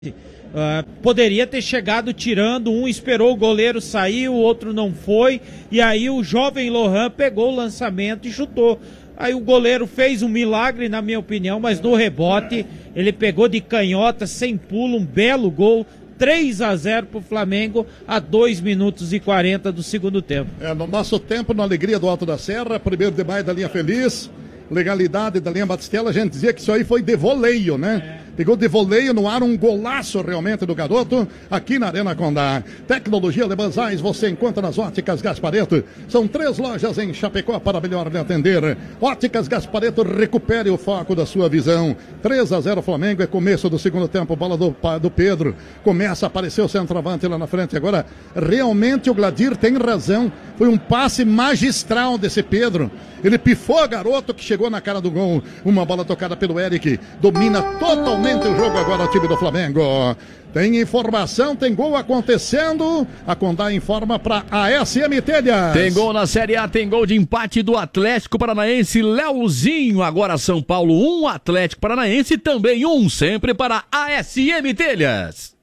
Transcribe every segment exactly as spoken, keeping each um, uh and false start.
Uh, poderia ter chegado tirando, um esperou o goleiro sair, o outro não foi, e aí o jovem Lohan pegou o lançamento e chutou. Aí o goleiro fez um milagre, na minha opinião, mas no rebote ele pegou de canhota, sem pulo, um belo gol. três a zero pro Flamengo a dois minutos e quarenta do segundo tempo. É, no nosso tempo, na alegria do Alto da Serra, primeiro de maio da linha feliz, legalidade da linha Batistela, a gente dizia que isso aí foi de voleio, né? É. Pegou de voleio no ar, um golaço realmente do garoto, aqui na Arena Condá. Tecnologia Lebanzais, você encontra nas Óticas Gaspareto. São três lojas em Chapecó para melhor lhe atender. Óticas Gaspareto, recupere o foco da sua visão. três a zero Flamengo, é começo do segundo tempo, bola do, do Pedro. Começa a aparecer o centroavante lá na frente. Agora, realmente o Gladir tem razão. Foi um passe magistral desse Pedro. Ele pifou o garoto que chegou na cara do gol. Uma bola tocada pelo Eric. Domina totalmente o jogo agora o time do Flamengo. Tem informação, tem gol acontecendo. A Condá informa para a S M Telhas. Tem gol na Série A, tem gol de empate do Atlético Paranaense. Leozinho, agora São Paulo um, Atlético Paranaense também um, sempre para a S M Telhas.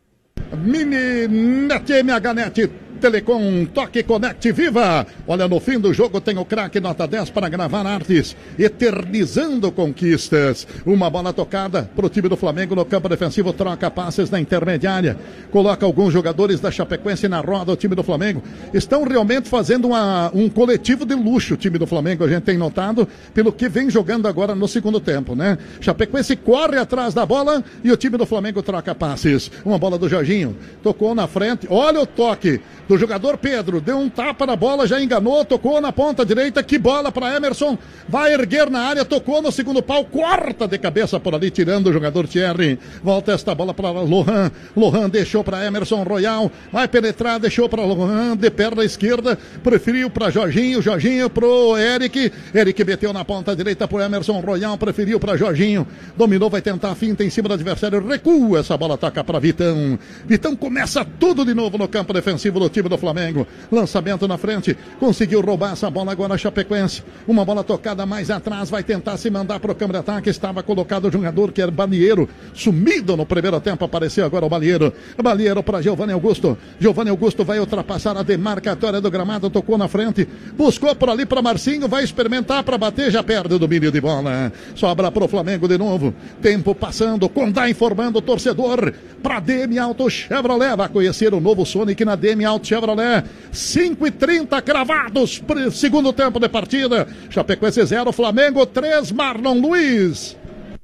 Mini Net M H Net Telecom, Toque Connect Viva. Olha, no fim do jogo tem o craque nota dez para gravar artes, eternizando conquistas. Uma bola tocada pro time do Flamengo no campo defensivo, troca passes na intermediária, coloca alguns jogadores da Chapecoense na roda. O time do Flamengo estão realmente fazendo uma, um coletivo de luxo. O time do Flamengo, a gente tem notado pelo que vem jogando agora no segundo tempo, né? Chapecoense corre atrás da bola e o time do Flamengo troca passes. Uma bola do Jorginho, tocou na frente, olha o toque do jogador Pedro, deu um tapa na bola, já enganou, tocou na ponta direita, que bola para Emerson, vai erguer na área, tocou no segundo pau, corta de cabeça por ali, tirando o jogador Thierry, volta esta bola para Lohan, Lohan deixou para Emerson Royal, vai penetrar, deixou para Lohan, de perna esquerda, preferiu para Jorginho, Jorginho pro Eric, Eric meteu na ponta direita pro Emerson Royal, preferiu para Jorginho, dominou, vai tentar a finta em cima do adversário, recua, essa bola toca para Vitão, Vitão começa tudo de novo no campo defensivo do time do Flamengo, lançamento na frente, conseguiu roubar essa bola agora a Chapecoense, uma bola tocada mais atrás, vai tentar se mandar para o campo de ataque, estava colocado o jogador que era Balieiro, sumido no primeiro tempo, apareceu agora o Balieiro, Balieiro para Giovanni Augusto, Giovanni Augusto vai ultrapassar a demarcatória do gramado, tocou na frente, buscou por ali para Marcinho, vai experimentar para bater, já perde o domínio de bola, sobra para o Flamengo de novo, tempo passando, Condá informando o torcedor, para D M Auto Chevrolet, vai conhecer o novo Sonic na D M Auto Chevrolet, cinco e trinta cravados, segundo tempo de partida, Chapecoense zero, Flamengo três, Marlon Luiz.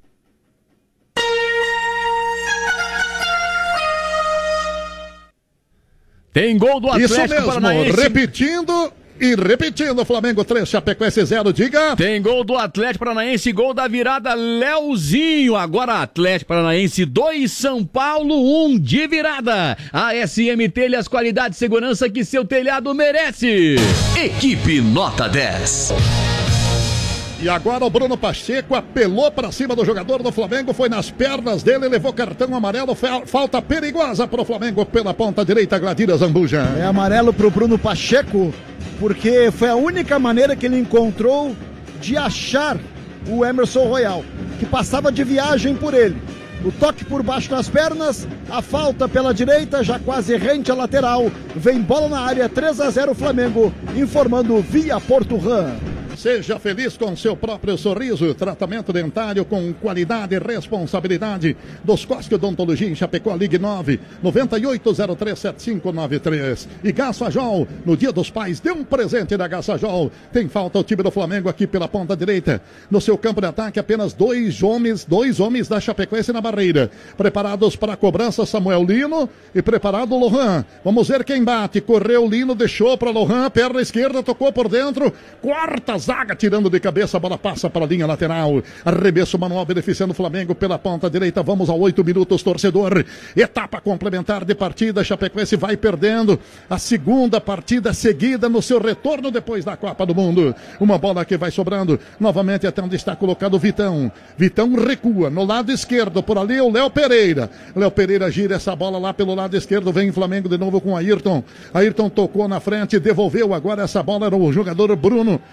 Tem gol do Atlético Isso mesmo, Paranaense. repetindo e repetindo, Flamengo três, Chapecoense zero, diga. Tem gol do Atlético Paranaense, gol da virada, Leozinho. Agora Atlético Paranaense dois, São Paulo um, de virada. A S M Telhas, qualidade e segurança que seu telhado merece. Equipe nota dez. E agora o Bruno Pacheco apelou para cima do jogador do Flamengo, foi nas pernas dele, levou cartão amarelo, falta perigosa para o Flamengo pela ponta direita, Gladira Zambuja. É amarelo para o Bruno Pacheco, porque foi a única maneira que ele encontrou de achar o Emerson Royal, que passava de viagem por ele. O toque por baixo nas pernas, a falta pela direita, já quase rente à lateral. Vem bola na área, três a zero Flamengo, informando via Porturan. Seja feliz com seu próprio sorriso. Tratamento dentário com qualidade e responsabilidade. Dos Cosque Odontologia em Chapecó, ligue nove nove oito zero três sete cinco nove três. E Gassajol, no Dia dos Pais, dê um presente da Gassajol. Tem falta o time do Flamengo aqui pela ponta direita. No seu campo de ataque, apenas dois homens, dois homens da Chapecoense na barreira. Preparados para a cobrança, Samuel Lino e preparado o Lohan. Vamos ver quem bate. Correu o Lino, deixou para Lohan, perna esquerda, tocou por dentro. Quarta zaga tirando de cabeça, a bola passa para a linha lateral. Arremesso manual beneficiando o Flamengo pela ponta direita. Vamos a oito minutos, torcedor. Etapa complementar de partida. Chapecoense vai perdendo a segunda partida seguida no seu retorno depois da Copa do Mundo. Uma bola que vai sobrando novamente até onde está colocado o Vitão. Vitão recua no lado esquerdo. Por ali o Léo Pereira. Léo Pereira gira essa bola lá pelo lado esquerdo. Vem Flamengo de novo com Ayrton. Ayrton tocou na frente, devolveu agora essa bola. Era o jogador Bruno. O Bruno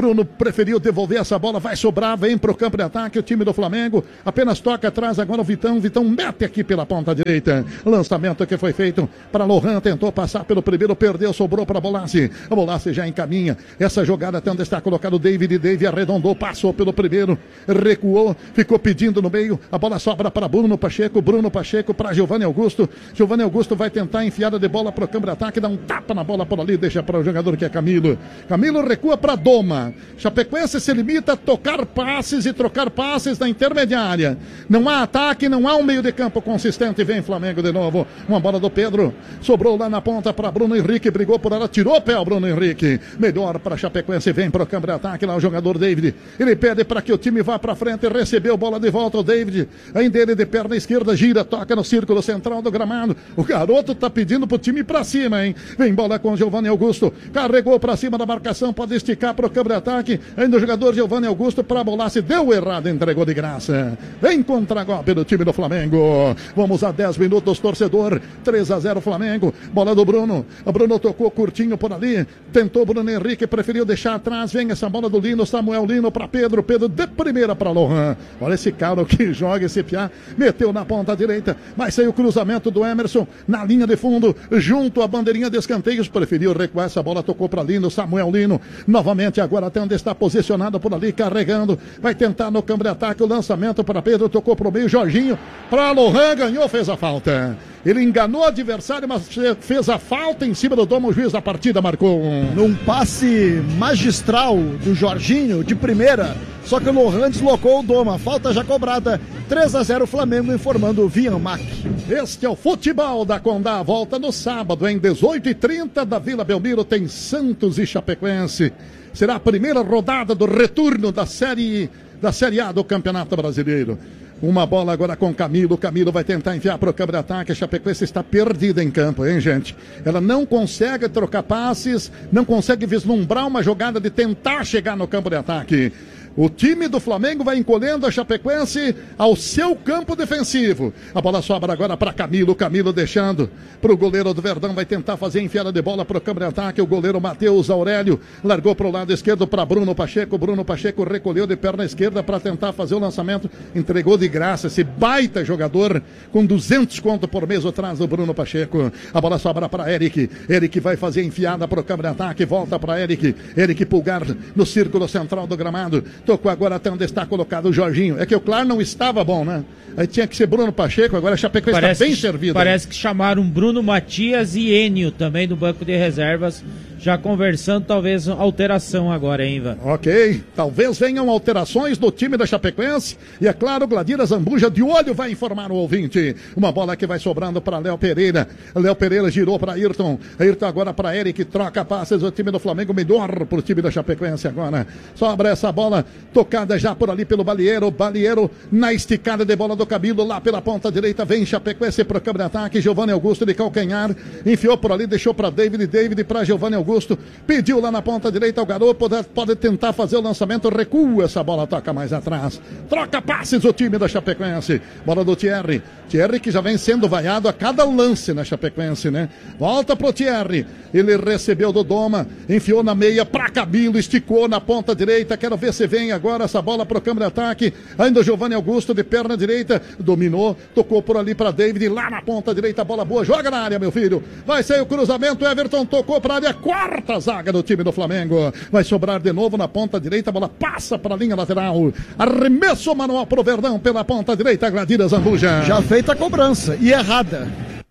Bruno preferiu devolver essa bola, vai sobrar, vem pro campo de ataque o time do Flamengo, apenas toca atrás agora o Vitão, Vitão mete aqui pela ponta direita, lançamento que foi feito para Lohan, tentou passar pelo primeiro, perdeu, sobrou para Bolassi, a Bolassi já encaminha essa jogada até onde está colocado o David, David arredondou, passou pelo primeiro, recuou, ficou pedindo no meio, a bola sobra para Bruno Pacheco, Bruno Pacheco para Giovanni Augusto, Giovanni Augusto vai tentar enfiada de bola pro campo de ataque, dá um tapa na bola por ali, deixa para o jogador que é Camilo, Camilo recua para Doma, Chapecoense se limita a tocar passes e trocar passes na intermediária, não há ataque, não há um meio de campo consistente, vem Flamengo de novo, uma bola do Pedro, sobrou lá na ponta para Bruno Henrique, brigou por ela, tirou o pé o Bruno Henrique, melhor para Chapecoense, vem pro campo de ataque lá o jogador David, ele pede para que o time vá para frente, recebeu bola de volta o David, ainda ele de perna esquerda, gira, toca no círculo central do gramado, o garoto tá pedindo pro time pra cima, hein, vem bola com o Giovanni Augusto, carregou pra cima da marcação, pode esticar pro campo de ataque, ainda o jogador Giovanni Augusto para bolar, se deu errado, entregou de graça, vem contra-golpe do time do Flamengo, vamos a dez minutos, torcedor, três a zero Flamengo, bola do Bruno, o Bruno tocou curtinho por ali, tentou Bruno Henrique, preferiu deixar atrás, vem essa bola do Lino, Samuel Lino para Pedro, Pedro de primeira para Lohan, olha esse cara que joga esse piá, meteu na ponta direita, vai sair o cruzamento do Emerson, na linha de fundo, junto à bandeirinha de escanteios, preferiu recuar essa bola, tocou para Lino, Samuel Lino, novamente agora até onde está posicionado por ali, carregando, vai tentar no campo de ataque, o lançamento para Pedro, tocou para o meio, Jorginho, para Lohan, ganhou, fez a falta. Ele enganou o adversário, mas fez a falta em cima do domo, o juiz da partida marcou um... Num passe magistral do Jorginho, de primeira, só que o Lohan deslocou o Doma, falta já cobrada, três a zero Flamengo, informando o Vianmac. Este é o futebol da Condá, volta no sábado, em dezoito e trinta da Vila Belmiro, tem Santos e Chapecoense. Será a primeira rodada do retorno da série, da série A do Campeonato Brasileiro. Uma bola agora com Camilo, Camilo vai tentar enviar para o campo de ataque, a Chapecoense está perdida em campo, hein, gente? Ela não consegue trocar passes, não consegue vislumbrar uma jogada de tentar chegar no campo de ataque. O time do Flamengo vai encolhendo a Chapecoense ao seu campo defensivo. A bola sobra agora para Camilo, Camilo deixando para o goleiro do Verdão, vai tentar fazer enfiada de bola para o campo de ataque, o goleiro Matheus Aurélio largou para o lado esquerdo para Bruno Pacheco, Bruno Pacheco recolheu de perna esquerda para tentar fazer o lançamento, entregou de graça esse baita jogador com duzentos conto por mês atrás do Bruno Pacheco. A bola sobra para Eric, Eric vai fazer enfiada para o campo de ataque, volta para Eric, Eric Pulgar no círculo central do gramado, tocou agora até onde está colocado o Jorginho. É que o Claro não estava bom, né? Aí tinha que ser Bruno Pacheco, agora a Chapecoense está bem servido. Parece que chamaram Bruno Matias e Enio também do banco de reservas, já conversando, talvez alteração agora, hein, Ivan? Ok, talvez venham alterações do time da Chapecoense, e é claro, Gladira Zambuja de olho vai informar o ouvinte. Uma bola que vai sobrando para Léo Pereira, Léo Pereira girou para Ayrton, Ayrton agora para Eric, troca passes, o time do Flamengo melhor para o time da Chapecoense agora. Sobra essa bola, tocada já por ali pelo Balieiro, Balieiro na esticada de bola do Camilo, lá pela ponta direita, vem Chapecoense para o campo de ataque, Giovanni Augusto de calcanhar, enfiou por ali, deixou para David, David para Giovanni Augusto, pediu lá na ponta direita, o garoto pode, pode tentar fazer o lançamento, recua essa bola, toca mais atrás, troca passes o time da Chapecoense, bola do Thierry, Thierry que já vem sendo vaiado a cada lance na Chapecoense, né? Volta pro Thierry, ele recebeu do Doma, enfiou na meia pra Camilo, esticou na ponta direita, quero ver se vem agora essa bola pro campo de ataque, ainda o Giovanni Augusto de perna direita, dominou, tocou por ali pra David, lá na ponta direita, bola boa, joga na área, meu filho, vai sair o cruzamento, Everton tocou pra área, quarta zaga do time do Flamengo, vai sobrar de novo na ponta direita, a bola passa para a linha lateral, arremesso manual pro Verdão pela ponta direita, Gladira Zambuja. Já feita a cobrança, e errada.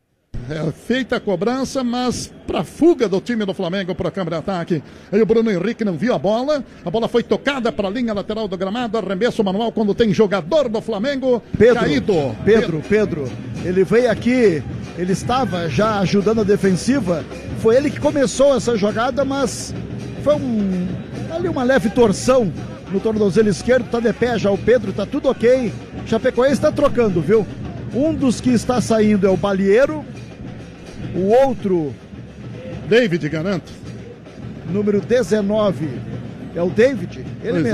É feita a cobrança, mas para fuga do time do Flamengo para o campo de ataque. Aí o Bruno Henrique não viu a bola, a bola foi tocada para a linha lateral do gramado, arremesso manual quando tem jogador do Flamengo Pedro, caído. Pedro, Pedro, ele veio aqui, ele estava já ajudando a defensiva, foi ele que começou essa jogada, mas foi um, ali uma leve torção no tornozelo esquerdo, tá de pé já o Pedro, tá tudo ok, Chapecoense está trocando, viu? Um dos que está saindo é o Balieiro, o outro... David, garanto. Número dezenove, é o David, ele pois mesmo. É.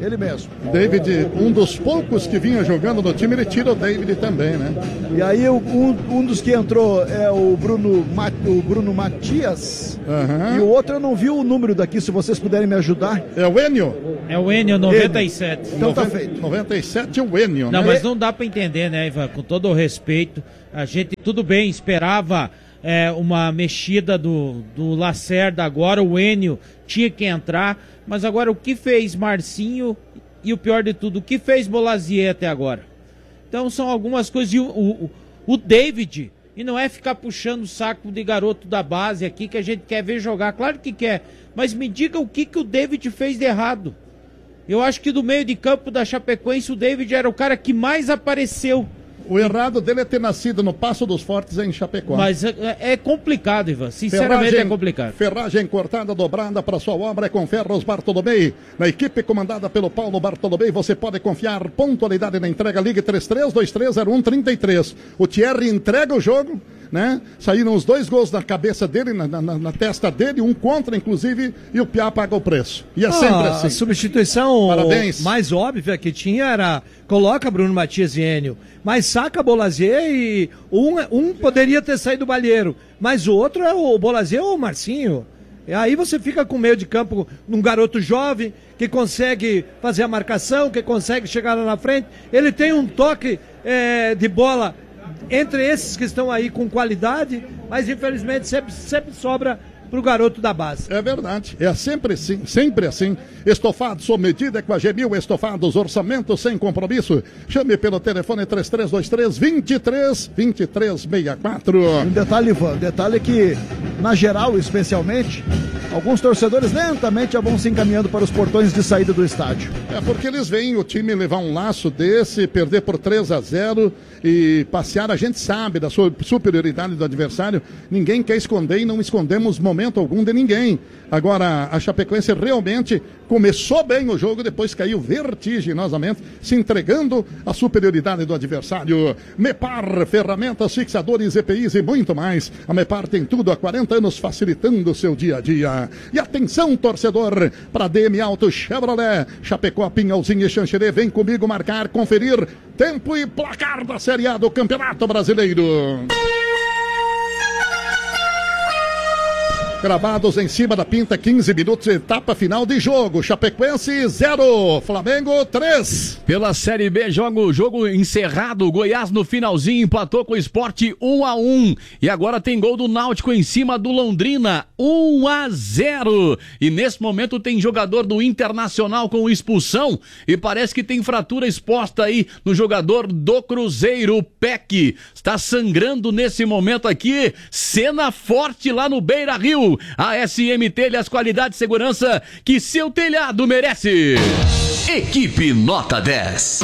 Ele mesmo. David, um dos poucos que vinha jogando no time, ele tira o David também, né? E aí um, um dos que entrou é o Bruno, Ma, o Bruno Matias. Uhum. E o outro eu não vi o número daqui, se vocês puderem me ajudar. É o Enio? É o Enio noventa e sete. Então tá feito. noventa e sete é o Enio, Não, né? mas não dá pra entender, né, Ivan? Com todo o respeito, a gente, tudo bem, esperava é, uma mexida do, do Lacerda agora, o Enio tinha que entrar, mas agora o que fez Marcinho e o pior de tudo, o que fez Bolazier até agora? Então são algumas coisas, e o, o, o David, e não é ficar puxando o saco de garoto da base aqui que a gente quer ver jogar, claro que quer, mas me diga o que, que o David fez de errado. Eu acho que do meio de campo da Chapecoense o David era o cara que mais apareceu. O errado dele é ter nascido no Passo dos Fortes em Chapecó. Mas é, é complicado, Ivan. Sinceramente ferragem, é complicado. Ferragem cortada, dobrada para sua obra é com Ferros Bartolomei. Na equipe comandada pelo Paulo Bartolomei, você pode confiar pontualidade na entrega. Ligue três três dois três zero um três três. O Thierry entrega o jogo, né? Saíram os dois gols na cabeça dele, na, na, na testa dele, um contra, inclusive, e o Piá paga o preço. E é ah, sempre assim. A substituição Parabéns. mais óbvia que tinha era coloca Bruno Matias e Enio, mas saca Bolazier e um, um poderia ter saído do Balheiro, mas o outro é o Bolazier ou o Marcinho. E aí você fica com meio de campo num garoto jovem que consegue fazer a marcação, que consegue chegar lá na frente. Ele tem um toque é, de bola entre esses que estão aí com qualidade, mas infelizmente sempre, sempre sobra pro garoto da base. É verdade, é sempre assim, sempre assim. Estofado sob medida com a Gemil Estofados, orçamento sem compromisso. Chame pelo telefone três três dois três, dois três, dois três seis quatro. Um detalhe, Ivan, um detalhe que, na geral, especialmente, alguns torcedores lentamente vão se encaminhando para os portões de saída do estádio. É porque eles veem o time levar um laço desse, perder por três a zero e passear. A gente sabe da sua superioridade do adversário. Ninguém quer esconder e não escondemos momento algum de ninguém. Agora, a Chapecoense realmente começou bem o jogo, depois caiu vertiginosamente, se entregando à superioridade do adversário. Mepar, ferramentas, fixadores, E P Is e muito mais. A Mepar tem tudo há quarenta anos, facilitando o seu dia a dia. E atenção, torcedor, para D M Auto Chevrolet, Chapecó, Pinhalzinho e Xanxerê, vem comigo marcar, conferir tempo e placar da Série A do Campeonato Brasileiro. Gravados em cima da pinta, quinze minutos, etapa final de jogo. Chapecoense zero, Flamengo três. Pela Série B, jogo, jogo encerrado. Goiás no finalzinho empatou com o Sport um a um. E agora tem gol do Náutico em cima do Londrina, um a zero. E nesse momento tem jogador do Internacional com expulsão. E parece que tem fratura exposta aí no jogador do Cruzeiro, o Peck. Está sangrando nesse momento aqui. Cena forte lá no Beira-Rio. A S M Telhas, qualidade e segurança que seu telhado merece. Equipe Nota dez.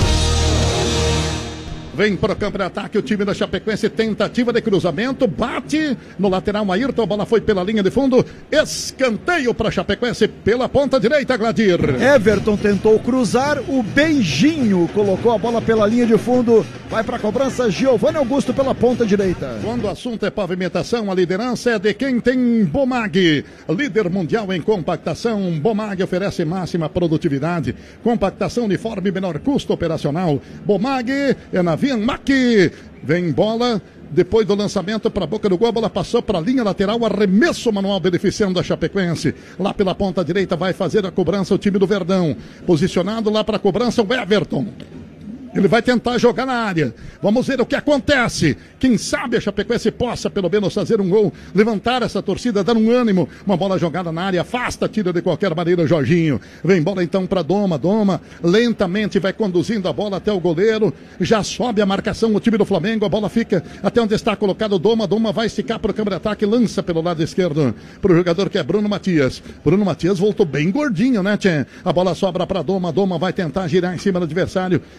Vem para o campo de ataque o time da Chapecoense, tentativa de cruzamento, bate no lateral Ayrton, a bola foi pela linha de fundo, escanteio para a Chapecoense pela ponta direita, Gladir. Everton tentou cruzar, o Beijinho colocou a bola pela linha de fundo, vai para a cobrança, Giovanni Augusto pela ponta direita. Quando o assunto é pavimentação, a liderança é de quem tem Bomag, líder mundial em compactação. Bomag oferece máxima produtividade, compactação uniforme, menor custo operacional. Bomag é na Vianmac, vem bola, depois do lançamento para a boca do gol, a bola passou para a linha lateral, arremesso manual beneficiando a Chapecoense, lá pela ponta direita vai fazer a cobrança o time do Verdão, posicionado lá para a cobrança o Everton. Ele vai tentar jogar na área. Vamos ver o que acontece. Quem sabe a Chapecoense possa pelo menos fazer um gol, levantar essa torcida, dar um ânimo. Uma bola jogada na área, afasta, tira de qualquer maneira o Jorginho. Vem bola então para Doma. Doma lentamente vai conduzindo a bola até o goleiro. Já sobe a marcação o time do Flamengo. A bola fica até onde está colocado o Doma. Doma vai esticar para o câmara de ataque, lança pelo lado esquerdo para o jogador que é Bruno Matias. Bruno Matias voltou bem gordinho, né, tchê? A bola sobra para Doma. Doma vai tentar girar em cima do adversário. Vai fazer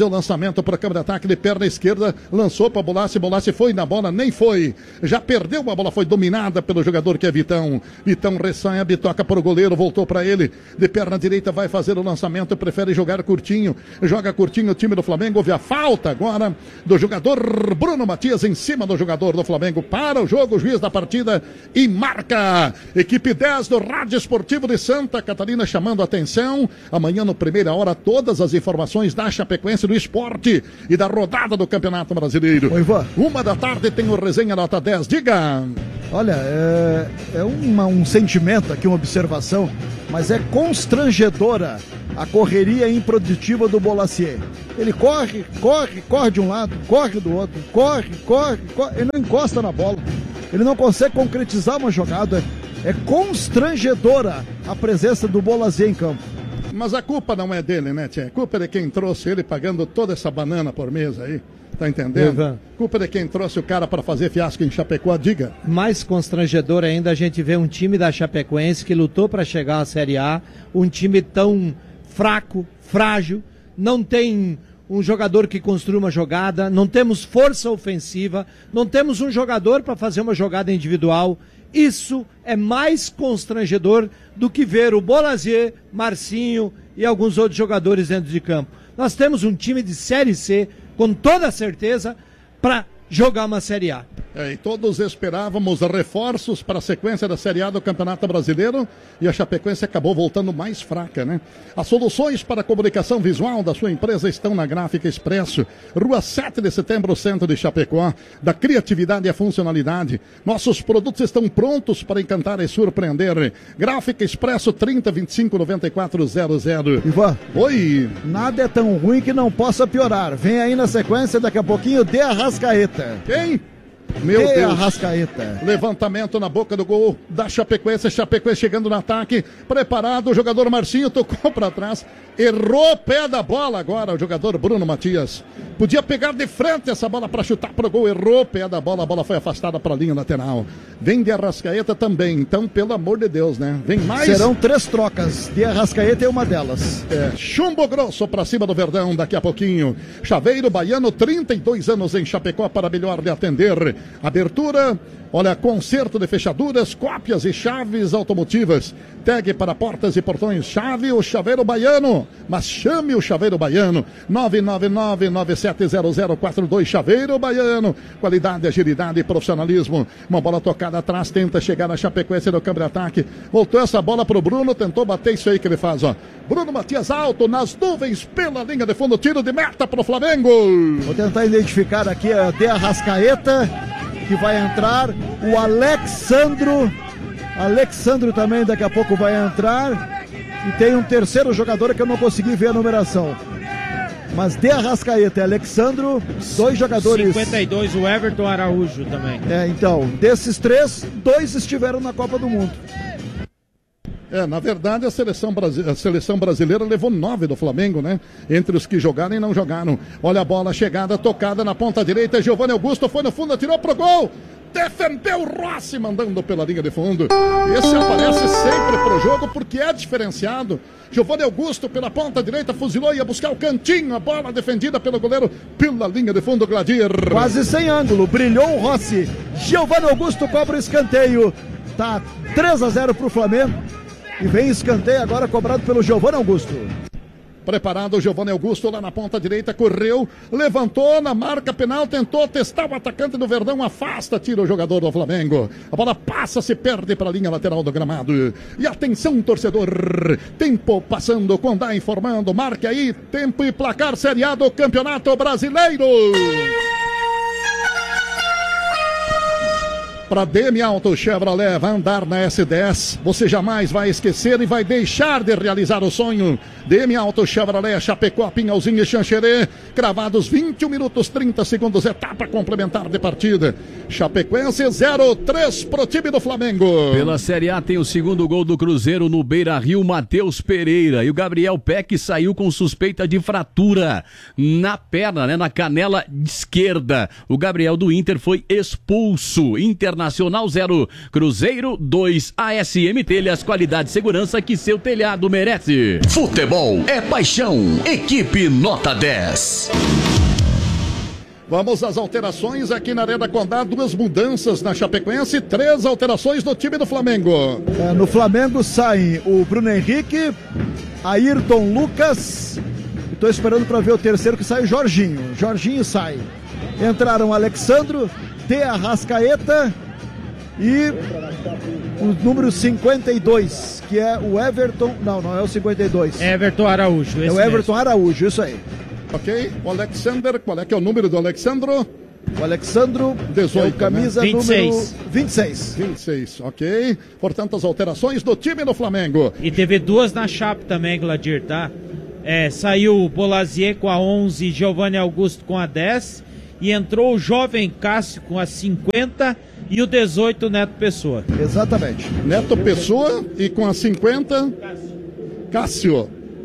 fazer o lançamento para a câmera de ataque de perna esquerda, lançou para Bolassi, Bolassi foi na bola, nem foi, já perdeu a bola, foi dominada pelo jogador que é Vitão, Vitão recebe, toca para o goleiro, voltou para ele, de perna direita vai fazer o lançamento, prefere jogar curtinho, joga curtinho o time do Flamengo, houve a falta agora do jogador Bruno Matias em cima do jogador do Flamengo, para o jogo, o juiz da partida e marca, equipe dez do Rádio Esportivo de Santa Catarina chamando a atenção, amanhã no Primeira Hora todas as informações da Chapecoense do esporte e da rodada do Campeonato Brasileiro. Oi, Ivan. Uma da tarde tem o Resenha Nota dez, diga. Olha, é, é uma, um sentimento aqui, uma observação, mas é constrangedora a correria improdutiva do Bolasie. Ele corre, corre, corre de um lado, corre do outro, corre, corre, corre, ele não encosta na bola, ele não consegue concretizar uma jogada. É constrangedora a presença do Bolasie em campo. Mas a culpa não é dele, né, Tchê? A culpa é de quem trouxe ele pagando toda essa banana por mês aí. Tá entendendo? Ivan. Culpa de quem trouxe o cara para fazer fiasco em Chapecó, diga. Mais constrangedor ainda a gente vê um time da Chapecoense que lutou para chegar à Série A, um time tão fraco, frágil, não tem um jogador que construa uma jogada, não temos força ofensiva, não temos um jogador para fazer uma jogada individual. Isso é mais constrangedor do que ver o Bolasie, Marcinho e alguns outros jogadores dentro de campo. Nós temos um time de Série C, com toda certeza, para jogar uma Série A. É, e todos esperávamos reforços para a sequência da Série A do Campeonato Brasileiro e a Chapecoense acabou voltando mais fraca, né? As soluções para a comunicação visual da sua empresa estão na Gráfica Expresso, Rua sete de setembro, centro de Chapecó, da criatividade à funcionalidade. Nossos produtos estão prontos para encantar e surpreender. Gráfica Expresso trinta, vinte e cinco, noventa e quatro zero zero. Ivan, oi! Nada é tão ruim que não possa piorar. Vem aí na sequência, daqui a pouquinho, de Arrascaeta. Quem? Meu e Deus. Arrascaeta. Levantamento na boca do gol da Chapecoense. Chapecoense chegando no ataque. Preparado. O jogador Marcinho tocou para trás. Errou o pé da bola agora. O jogador Bruno Matias. Podia pegar de frente essa bola para chutar para o gol. Errou o pé da bola. A bola foi afastada para a linha lateral. Vem de Arrascaeta também. Então, pelo amor de Deus, né? Vem mais. Serão três trocas. De Arrascaeta é uma delas. É, chumbo grosso para cima do Verdão daqui a pouquinho. Chaveiro Baiano, trinta e dois anos em Chapecó para melhor lhe atender. Abertura, olha, conserto de fechaduras, cópias e chaves automotivas. Tag para portas e portões, chave o Chaveiro Baiano. Mas chame o Chaveiro Baiano. nove nove nove, nove sete zero zero quatro dois, Chaveiro Baiano. Qualidade, agilidade e profissionalismo. Uma bola tocada atrás, tenta chegar na Chapecoense no campo de ataque. Voltou essa bola pro Bruno, tentou bater, isso aí que ele faz, ó. Bruno Matias alto, nas nuvens, pela linha de fundo, tiro de meta pro Flamengo. Vou tentar identificar aqui a de Arrascaeta, que vai entrar, o Alexandro, Alexandro também daqui a pouco vai entrar, e tem um terceiro jogador que eu não consegui ver a numeração, mas de Arrascaeta e Alexandro, dois jogadores. cinquenta e dois, o Everton Araújo também. É, então, desses três, dois estiveram na Copa do Mundo. É, na verdade, a seleção, brasi- a seleção brasileira levou nove do Flamengo, né? Entre os que jogaram e não jogaram. Olha a bola, chegada, tocada na ponta direita. Giovanni Augusto foi no fundo, atirou pro gol. Defendeu o Rossi, mandando pela linha de fundo. Esse aparece sempre pro jogo porque é diferenciado. Giovanni Augusto pela ponta direita, fuzilou, ia buscar o cantinho. A bola defendida pelo goleiro pela linha de fundo, Gladir. Quase sem ângulo, brilhou o Rossi. Giovanni Augusto cobra o escanteio. Tá três a zero pro Flamengo. E vem escanteio agora cobrado pelo Giovanni Augusto. Preparado o Giovanni Augusto lá na ponta direita, correu, levantou na marca penal, tentou testar o atacante do Verdão, afasta, tira o jogador do Flamengo. A bola passa, se perde para a linha lateral do gramado. E atenção, torcedor, tempo passando, Condá informando, marque aí, tempo e placar Série A do Campeonato Brasileiro. Para D M Auto Chevrolet, vai andar na S dez. Você jamais vai esquecer e vai deixar de realizar o sonho. D M Auto Chevrolet, Chapecó, Pinhalzinho e Xanxerê. Cravados vinte e um minutos, trinta segundos, etapa complementar de partida. Chapecoense zero três pro time do Flamengo. Pela Série A tem o segundo gol do Cruzeiro no Beira-Rio, Matheus Pereira. E o Gabriel Peck saiu com suspeita de fratura na perna, né, na canela esquerda. O Gabriel do Inter foi expulso. Internacional Internacional zero, Cruzeiro dois. A S M Telhas, qualidade e segurança que seu telhado merece. Futebol é paixão. Equipe nota dez. Vamos às alterações aqui na Arena Condá. Duas mudanças na Chapecoense, três alterações no time do Flamengo. É, no Flamengo saem o Bruno Henrique, Ayrton Lucas. Estou esperando para ver o terceiro que sai, o Jorginho. Jorginho sai. Entraram Alexandro, De Arrascaeta e o número cinquenta e dois, que é o Everton. Não, não é o cinquenta e dois. Everton Araújo. É o Everton mesmo. Araújo, isso aí. Ok, o Alexander, qual é que é o número do Alexandro? O Alexandro, dezoito, é o camisa, né? vinte e seis. Número vinte e seis. vinte e seis, ok. Portanto, as alterações do time do Flamengo. E teve duas na Chape também, Gladir, tá? É, saiu o Bolazier com a onze, Giovanni Augusto com a dez. E entrou o jovem Cássio com a cinquenta e o dezoito, Neto Pessoa. Exatamente. Neto Pessoa e com a cinquenta, Cássio.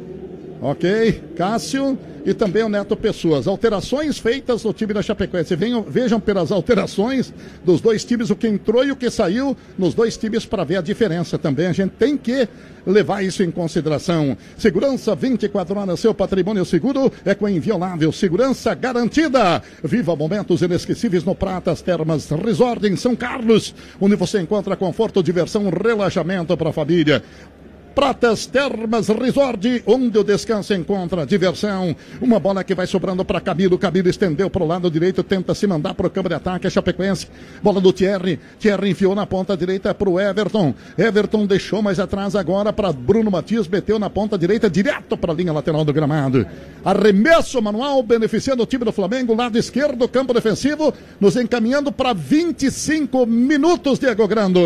Ok, Cássio e também o Neto Pessoa. As alterações feitas no time da Chapecoense. Venham, vejam pelas alterações dos dois times, o que entrou e o que saiu nos dois times para ver a diferença também. A gente tem que levar isso em consideração. Segurança vinte e quatro horas, seu patrimônio seguro é com inviolável segurança garantida. Viva momentos inesquecíveis no Pratas Termas Resort em São Carlos, onde você encontra conforto, diversão, relaxamento para a família. Pratas Termas Resort, onde o descanso encontra diversão. Uma bola que vai sobrando para Camilo. Camilo estendeu para o lado direito, tenta se mandar para o campo de ataque. A Chapecoense, bola do Thierry. Thierry enfiou na ponta direita para o Everton. Everton deixou mais atrás agora para Bruno Matias. Meteu na ponta direita, direto para a linha lateral do gramado. Arremesso manual, beneficiando o time do Flamengo. Lado esquerdo, campo defensivo. Nos encaminhando para vinte e cinco minutos, Diego Grando.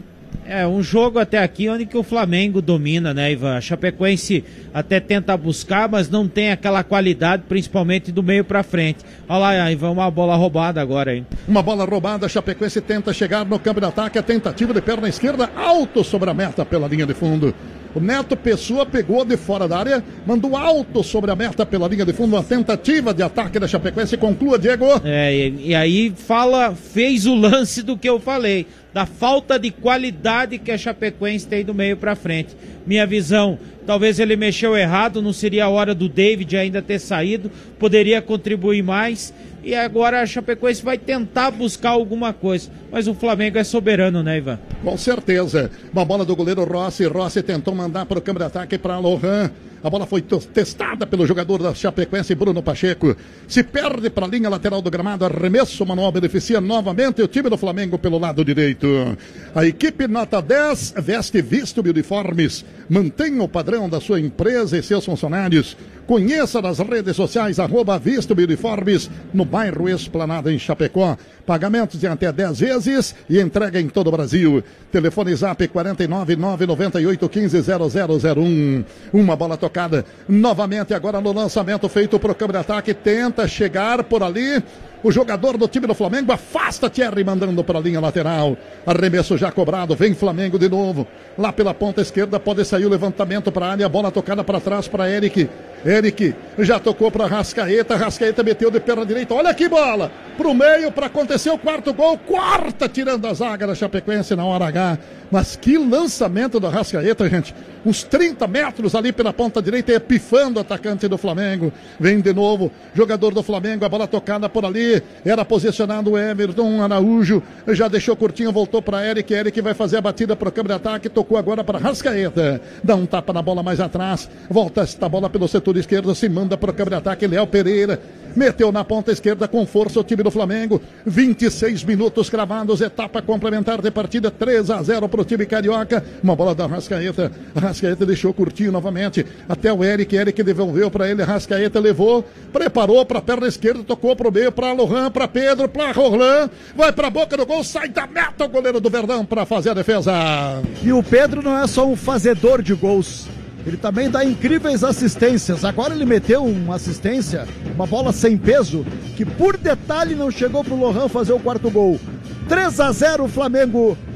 É, um jogo até aqui onde que o Flamengo domina, né, Ivan? A Chapecoense até tenta buscar, mas não tem aquela qualidade, principalmente do meio pra frente. Olha lá, Ivan, uma bola roubada agora, hein? Uma bola roubada, a Chapecoense tenta chegar no campo de ataque, a tentativa de perna esquerda, alto sobre a meta pela linha de fundo. O Neto Pessoa pegou de fora da área, mandou alto sobre a meta pela linha de fundo, uma tentativa de ataque da Chapecoense. Conclua, Diego. É, e, e aí fala, fez o lance do que eu falei, da falta de qualidade que a Chapecoense tem do meio pra frente. Minha visão, talvez ele mexeu errado, não seria a hora do David ainda ter saído, poderia contribuir mais. E agora a Chapecoense vai tentar buscar alguma coisa. Mas o Flamengo é soberano, né, Ivan? Com certeza. Uma bola do goleiro Rossi. Rossi tentou mandar para o campo de ataque para Lohan. A bola foi testada pelo jogador da Chapecoense, Bruno Pacheco. Se perde para a linha lateral do gramado. Arremesso manual beneficia novamente o time do Flamengo pelo lado direito. A equipe nota dez veste visto de uniformes. Mantenha o padrão da sua empresa e seus funcionários. Conheça nas redes sociais, arroba Visto Uniformes, no bairro Esplanada, em Chapecó. Pagamentos de até dez vezes e entrega em todo o Brasil. Telefone Zap quatro nove nove nove oito um cinco zero zero zero um. Uma bola tocada novamente agora no lançamento feito para o campo de ataque. Tenta chegar por ali. O jogador do time do Flamengo afasta Thierry, mandando para a linha lateral. Arremesso já cobrado, vem Flamengo de novo. Lá pela ponta esquerda pode sair o levantamento para a área. Bola tocada para trás para Eric. Eric já tocou para Rascaeta. Rascaeta meteu de perna direita. Olha que bola! Pro meio para acontecer o quarto gol. Quarta tirando a zaga da Chapecoense na hora H. Mas que lançamento da Rascaeta, gente. Uns trinta metros ali pela ponta direita, pifando o atacante do Flamengo. Vem de novo, jogador do Flamengo, a bola tocada por ali. Era posicionado o Everton Araújo. Já deixou curtinho, voltou para Eric. Eric vai fazer a batida para o campo de ataque. Tocou agora para Rascaeta. Dá um tapa na bola mais atrás. Volta esta bola pelo setor esquerdo. Se manda para o campo de ataque. Léo Pereira meteu na ponta esquerda com força o time do Flamengo. vinte e seis minutos cravados. Etapa complementar de partida. três a zero para o time carioca. Uma bola da Rascaeta. Rascaeta deixou curtinho novamente. Até o Eric. Eric devolveu para ele. Rascaeta levou. Preparou para a perna esquerda. Tocou para o meio. Para Lohan. Para Pedro. Para Roland. Vai para a boca do gol. Sai da meta o goleiro do Verdão para fazer a defesa. E o Pedro não é só um fazedor de gols. Ele também dá incríveis assistências. Agora ele meteu uma assistência, uma bola sem peso, que por detalhe não chegou para o Lohan fazer o quarto gol. três a zero Flamengo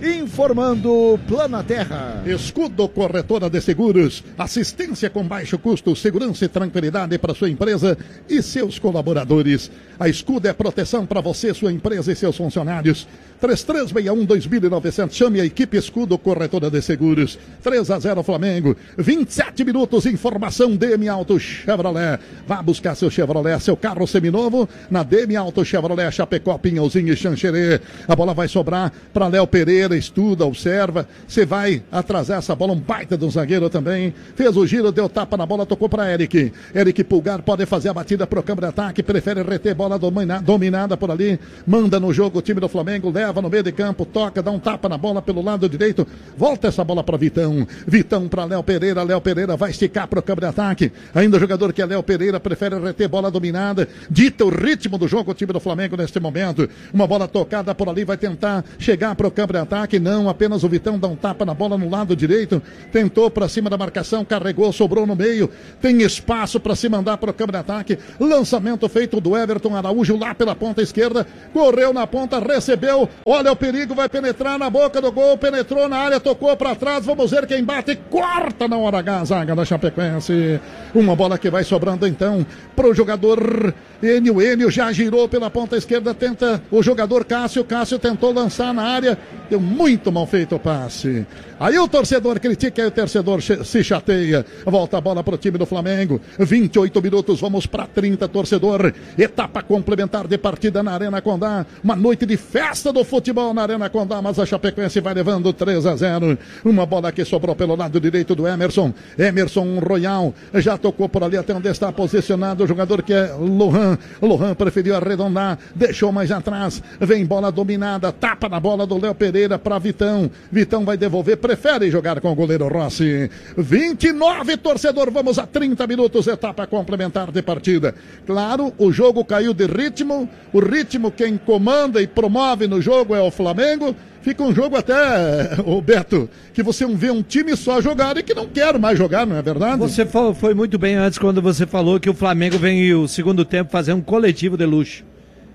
informando Planaterra. Escudo Corretora de Seguros, assistência com baixo custo, segurança e tranquilidade para sua empresa e seus colaboradores. A Escudo é proteção para você, sua empresa e seus funcionários. três três seis um dois nove zero zero, chame a equipe Escudo Corretora de Seguros. três a zero Flamengo, vinte e sete minutos, informação D M Auto Chevrolet. Vá buscar seu Chevrolet, seu carro seminovo na D M Auto Chevrolet, Chapecó, Pinhalzinho e Xanxerê. A bola vai sobrar para Léo Pereira, estuda, observa, você vai atrasar essa bola, um baita do zagueiro também, fez o giro, deu tapa na bola, tocou para Eric, Eric Pulgar pode fazer a batida pro câmbio de ataque, prefere reter bola domina, dominada por ali, manda no jogo o time do Flamengo, leva no meio de campo, toca, dá um tapa na bola pelo lado direito, volta essa bola para Vitão, Vitão para Léo Pereira, Léo Pereira vai esticar pro câmbio de ataque, ainda o jogador que é Léo Pereira, prefere reter bola dominada, dita o ritmo do jogo o time do Flamengo neste momento, uma bola tocada por ali, vai tentar chegar pro câmbio de ataque, não, apenas o Vitão dá um tapa na bola no lado direito, tentou para cima da marcação, carregou, sobrou no meio, tem espaço para se mandar pro câmbio de ataque, lançamento feito do Everton Araújo lá pela ponta esquerda, correu na ponta, recebeu, olha o perigo, vai penetrar na boca do gol, penetrou na área, tocou para trás, vamos ver quem bate, corta na hora H, a zaga da Chapecoense, uma bola que vai sobrando então pro jogador Enio, Enio já girou pela ponta esquerda, tenta o jogador Cássio, Cássio tentou lançar na área, deu muito mal feito o passe. Aí o torcedor critica e o torcedor se chateia. Volta a bola para o time do Flamengo. vinte e oito minutos, vamos para trinta, torcedor. Etapa complementar de partida na Arena Condá. Uma noite de festa do futebol na Arena Condá, mas a Chapecoense vai levando três a zero. Uma bola que sobrou pelo lado direito do Emerson. Emerson Royal já tocou por ali até onde está posicionado o jogador que é Lohan. Lohan preferiu arredondar, deixou mais atrás. Vem bola dominada, tapa na bola do Léo Pereira para Vitão. Vitão vai devolver, prefere jogar com o goleiro Rossi. vinte e nove, torcedor, vamos a trinta minutos, etapa complementar de partida. Claro, o jogo caiu de ritmo, o ritmo quem comanda e promove no jogo é o Flamengo. Fica um jogo até, o Beto, que você vê um time só jogar e que não quer mais jogar, não é verdade? Você foi muito bem antes quando você falou que o Flamengo vem o segundo tempo fazer um coletivo de luxo.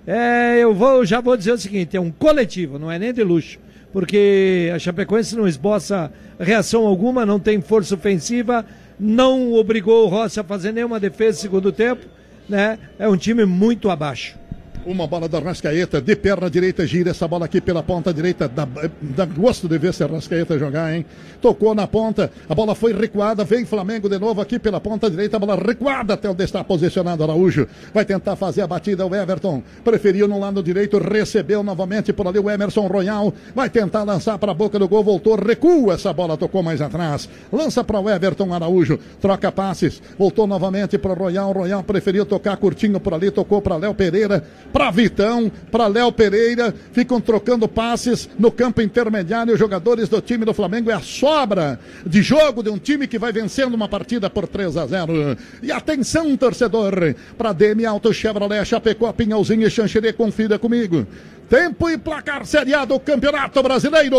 É, eu vou, já vou dizer o seguinte, é um coletivo, não é nem de luxo. Porque a Chapecoense não esboça reação alguma, não tem força ofensiva, não obrigou o Rossi a fazer nenhuma defesa no segundo tempo, né? É um time muito abaixo. Uma bola da Arrascaeta, de perna direita, gira essa bola aqui pela ponta direita, dá, dá gosto de ver esse Arrascaeta jogar, hein? Tocou na ponta, a bola foi recuada, vem Flamengo de novo aqui pela ponta direita, a bola recuada até onde está posicionado Araújo, vai tentar fazer a batida o Everton, preferiu no lado direito, recebeu novamente por ali o Emerson Royal, vai tentar lançar para a boca do gol, voltou, recua essa bola, tocou mais atrás, lança para o Everton Araújo, troca passes, voltou novamente para o Royal, Royal preferiu tocar curtinho por ali, tocou para Léo Pereira, para Vitão, para Léo Pereira, ficam trocando passes no campo intermediário. Os jogadores do time do Flamengo é a sobra de jogo de um time que vai vencendo uma partida por três a zero. E atenção, torcedor, para D M Auto Chevrolet, Chapecó, Pinhalzinho e Xanxerê, confira comigo. Tempo e placar seriado do Campeonato Brasileiro.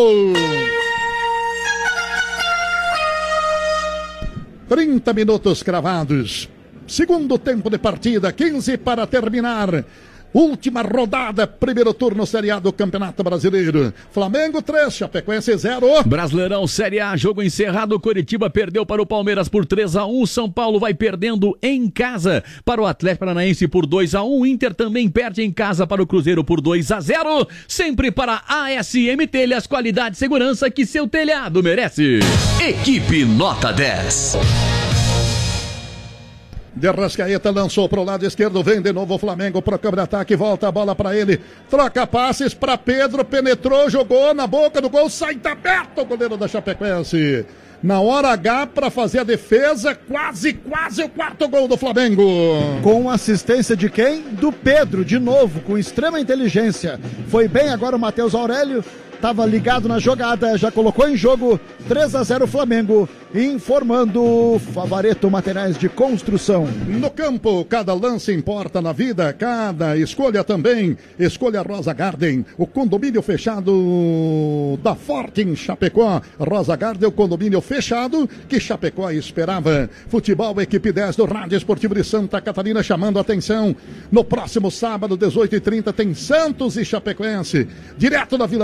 trinta minutos cravados. Segundo tempo de partida, quinze para terminar. Última rodada, primeiro turno seriado do Campeonato Brasileiro. Flamengo três, Chapecoense zero. Brasileirão Série A, jogo encerrado. Coritiba perdeu para o Palmeiras por três a um. São Paulo vai perdendo em casa para o Atlético Paranaense por dois a um. Inter também perde em casa para o Cruzeiro por dois a zero. Sempre para a S M Telhas, qualidade e segurança que seu telhado merece. Equipe Nota dez. De Arrascaeta lançou para o lado esquerdo, vem de novo o Flamengo para o câmbio de ataque, volta a bola para ele, troca passes para Pedro, penetrou, jogou na boca do gol, sai aberto o goleiro da Chapecoense. Na hora H para fazer a defesa, quase, quase o quarto gol do Flamengo. Com assistência de quem? Do Pedro, de novo, com extrema inteligência. Foi bem agora o Matheus Aurélio, estava ligado na jogada, já colocou em jogo. Três a zero Flamengo, informando Favareto Materiais de Construção. No campo, cada lance importa na vida, cada escolha também. Escolha Rosa Garden, o condomínio fechado da Forte em Chapecó. Rosa Garden, o condomínio fechado que Chapecó esperava. Futebol, equipe dez do Rádio Esportivo de Santa Catarina, chamando a atenção. No próximo sábado, dezoito e trinta, tem Santos e Chapecoense. Direto da Vila Belmiro,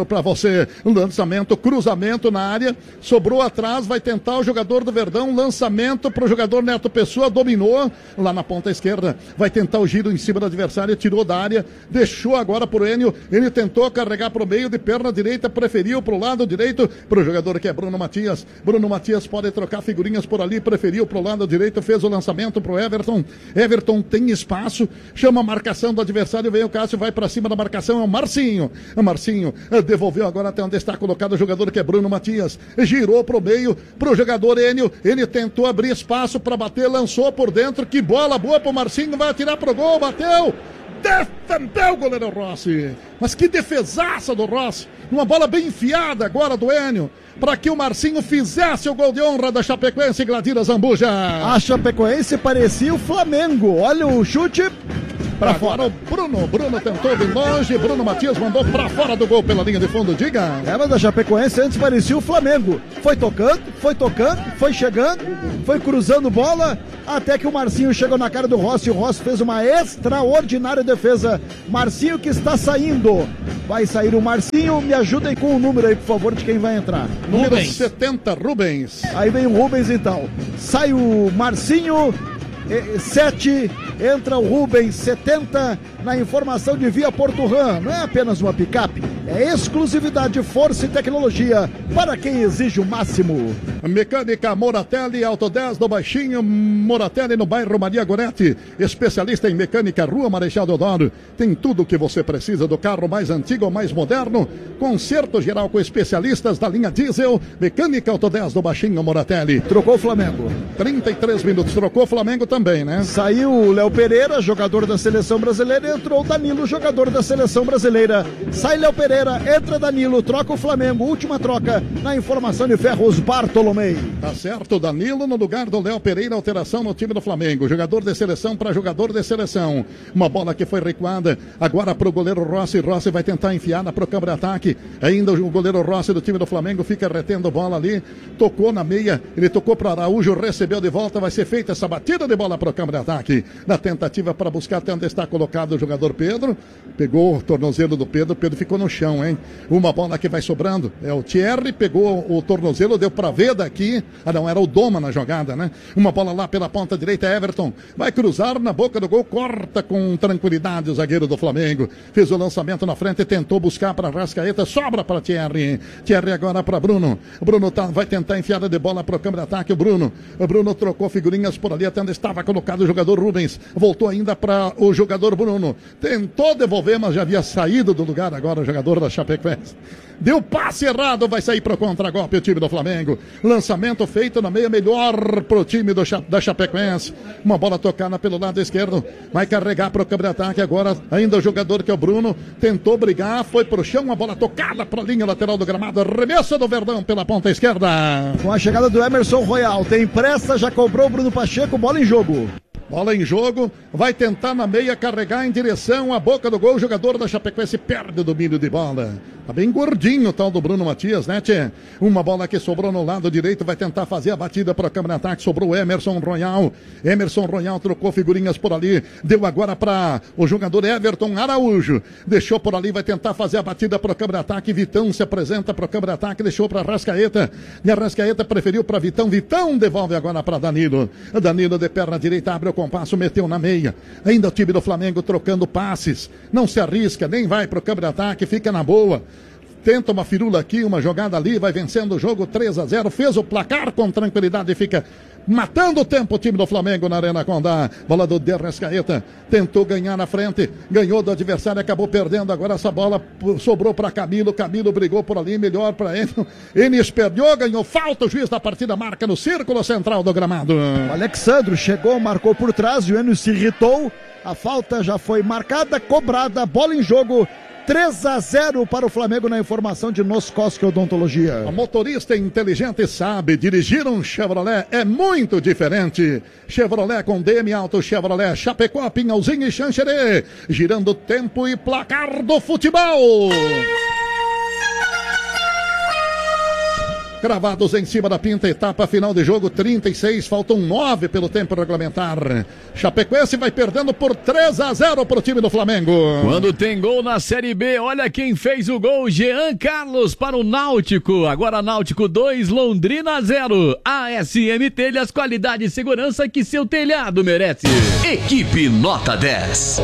para você. Lançamento, cruzamento na área, sobrou atrás, vai tentar o jogador do Verdão, lançamento para o jogador Neto Pessoa, dominou lá na ponta esquerda, vai tentar o giro em cima do adversário, tirou da área, deixou agora pro Enio, ele tentou carregar pro meio, de perna direita, preferiu pro lado direito, pro jogador que é Bruno Matias. Bruno Matias pode trocar figurinhas por ali, preferiu pro lado direito, fez o lançamento pro Everton. Everton tem espaço, chama a marcação do adversário, vem o Cássio, vai para cima da marcação, é o Marcinho. O Marcinho devolveu agora até onde está colocado o jogador que é Bruno Matias. Girou pro meio, pro jogador Enio, ele tentou abrir espaço para bater, lançou por dentro, que bola boa pro Marcinho, vai atirar pro gol, bateu! Defendeu o goleiro Rossi, mas que defesaça do Rossi, uma bola bem enfiada agora do Enio, para que o Marcinho fizesse o gol de honra da Chapecoense, Gladira Zambuja. A Chapecoense parecia o Flamengo, olha o chute pra fora. O Bruno, Bruno tentou de longe, Bruno Matias mandou pra fora do gol pela linha de fundo, diga. É, mas a Chapecoense antes parecia o Flamengo, foi tocando, foi tocando, foi chegando, foi cruzando bola, até que o Marcinho chegou na cara do Rossi, o Rossi fez uma extraordinária defesa. Marcinho que está saindo, vai sair o Marcinho, me ajudem com o número aí, por favor, de quem vai entrar. Número setenta, Rubens. Aí vem o Rubens então, sai o Marcinho, sete, entra o Rubens, setenta, na informação de Via Porturan. Não é apenas uma picape, é exclusividade, força e tecnologia para quem exige o máximo. Mecânica Moratelli, Auto dez do Baixinho, Moratelli no bairro Maria Goretti, especialista em mecânica, Rua Marechal Deodoro. Tem tudo o que você precisa do carro mais antigo ou mais moderno, conserto geral com especialistas da linha diesel. Mecânica Auto dez do Baixinho, Moratelli. Trocou o Flamengo, trinta e três minutos, trocou o Flamengo também, né? Saiu o Léo Pereira, jogador da seleção brasileira, entrou o Danilo, jogador da seleção brasileira. Sai Léo Pereira, entra Danilo, troca o Flamengo, última troca na informação de Ferros Bartolomei. Tá certo, Danilo no lugar do Léo Pereira, alteração no time do Flamengo, jogador de seleção para jogador de seleção. Uma bola que foi recuada, agora pro goleiro Rossi, Rossi vai tentar enfiar pro campo de ataque, ainda o goleiro Rossi do time do Flamengo fica retendo bola ali, tocou na meia, ele tocou para Araújo, recebeu de volta, vai ser feita essa batida de bola pro campo de ataque, na tentativa para buscar até onde está colocado o jogador Pedro, pegou o tornozelo do Pedro, Pedro ficou no chão, hein? Uma bola que vai sobrando, é o Thierry, pegou o tornozelo, deu para ver daqui, ah não, era o Doma na jogada, né? Uma bola lá pela ponta direita, Everton, vai cruzar na boca do gol, corta com tranquilidade o zagueiro do Flamengo, fez o lançamento na frente, tentou buscar para Rascaeta, sobra para Thierry, Thierry agora para Bruno, Bruno tá, vai tentar enfiada de bola para o campo de ataque, o Bruno, o Bruno trocou figurinhas por ali, até onde estava colocado o jogador Rubens, voltou ainda para o jogador Bruno, tentou devolver, mas já havia saído do lugar agora o jogador da Chapecoense. Deu passe errado, vai sair para o contra-golpe o time do Flamengo. Lançamento feito na meia, melhor pro time do, da Chapecoense. Uma bola tocada pelo lado esquerdo, vai carregar para o campo de ataque agora. Ainda o jogador que é o Bruno, tentou brigar, foi pro chão, uma bola tocada para a linha lateral do gramado. Arremesso do Verdão pela ponta esquerda. Com a chegada do Emerson Royal, tem pressa, já cobrou o Bruno Pacheco, bola em jogo. Bola em jogo, vai tentar na meia carregar em direção à boca do gol, o jogador da Chapecoense perde o domínio de bola. Tá bem gordinho o tal do Bruno Matias, né, tchê? Uma bola que sobrou no lado direito, vai tentar fazer a batida para o câmera de ataque, sobrou o Emerson Royal. Emerson Royal trocou figurinhas por ali, deu agora para o jogador Everton Araújo. Deixou por ali, vai tentar fazer a batida para o câmera de ataque, Vitão se apresenta para o câmera de ataque, deixou para Rascaeta. E a Rascaeta preferiu para Vitão, Vitão devolve agora para Danilo. Danilo de perna direita, abre o compasso, meteu na meia. Ainda o time do Flamengo trocando passes. Não se arrisca, nem vai pro campo de ataque, fica na boa. Tenta uma firula aqui, uma jogada ali, vai vencendo o jogo três a zero. Fez o placar com tranquilidade e fica matando o tempo o time do Flamengo na Arena Condá. Bola do De Arrascaeta, tentou ganhar na frente, ganhou do adversário, acabou perdendo. Agora essa bola sobrou para Camilo, Camilo brigou por ali, melhor para ele. Enes perdeu, ganhou falta, o juiz da partida marca no círculo central do gramado. O Alexandro chegou, marcou por trás, o Enes se irritou, a falta já foi marcada, cobrada, bola em jogo. três a zero para o Flamengo na informação de Noscoski Odontologia. A motorista inteligente sabe, dirigir um Chevrolet é muito diferente. Chevrolet com D M Auto, Chevrolet Chapecó, Pinhalzinho e Xanxerê. Girando tempo e placar do futebol. cravados em cima da pinta, etapa final de jogo, trinta e seis, faltam nove pelo tempo regulamentar. Chapecoense vai perdendo por três a zero pro time do Flamengo. Quando tem gol na Série B, olha quem fez o gol, Jean Carlos para o Náutico. Agora Náutico dois, Londrina zero. A S M Telhas, qualidade e segurança que seu telhado merece. Equipe Nota dez.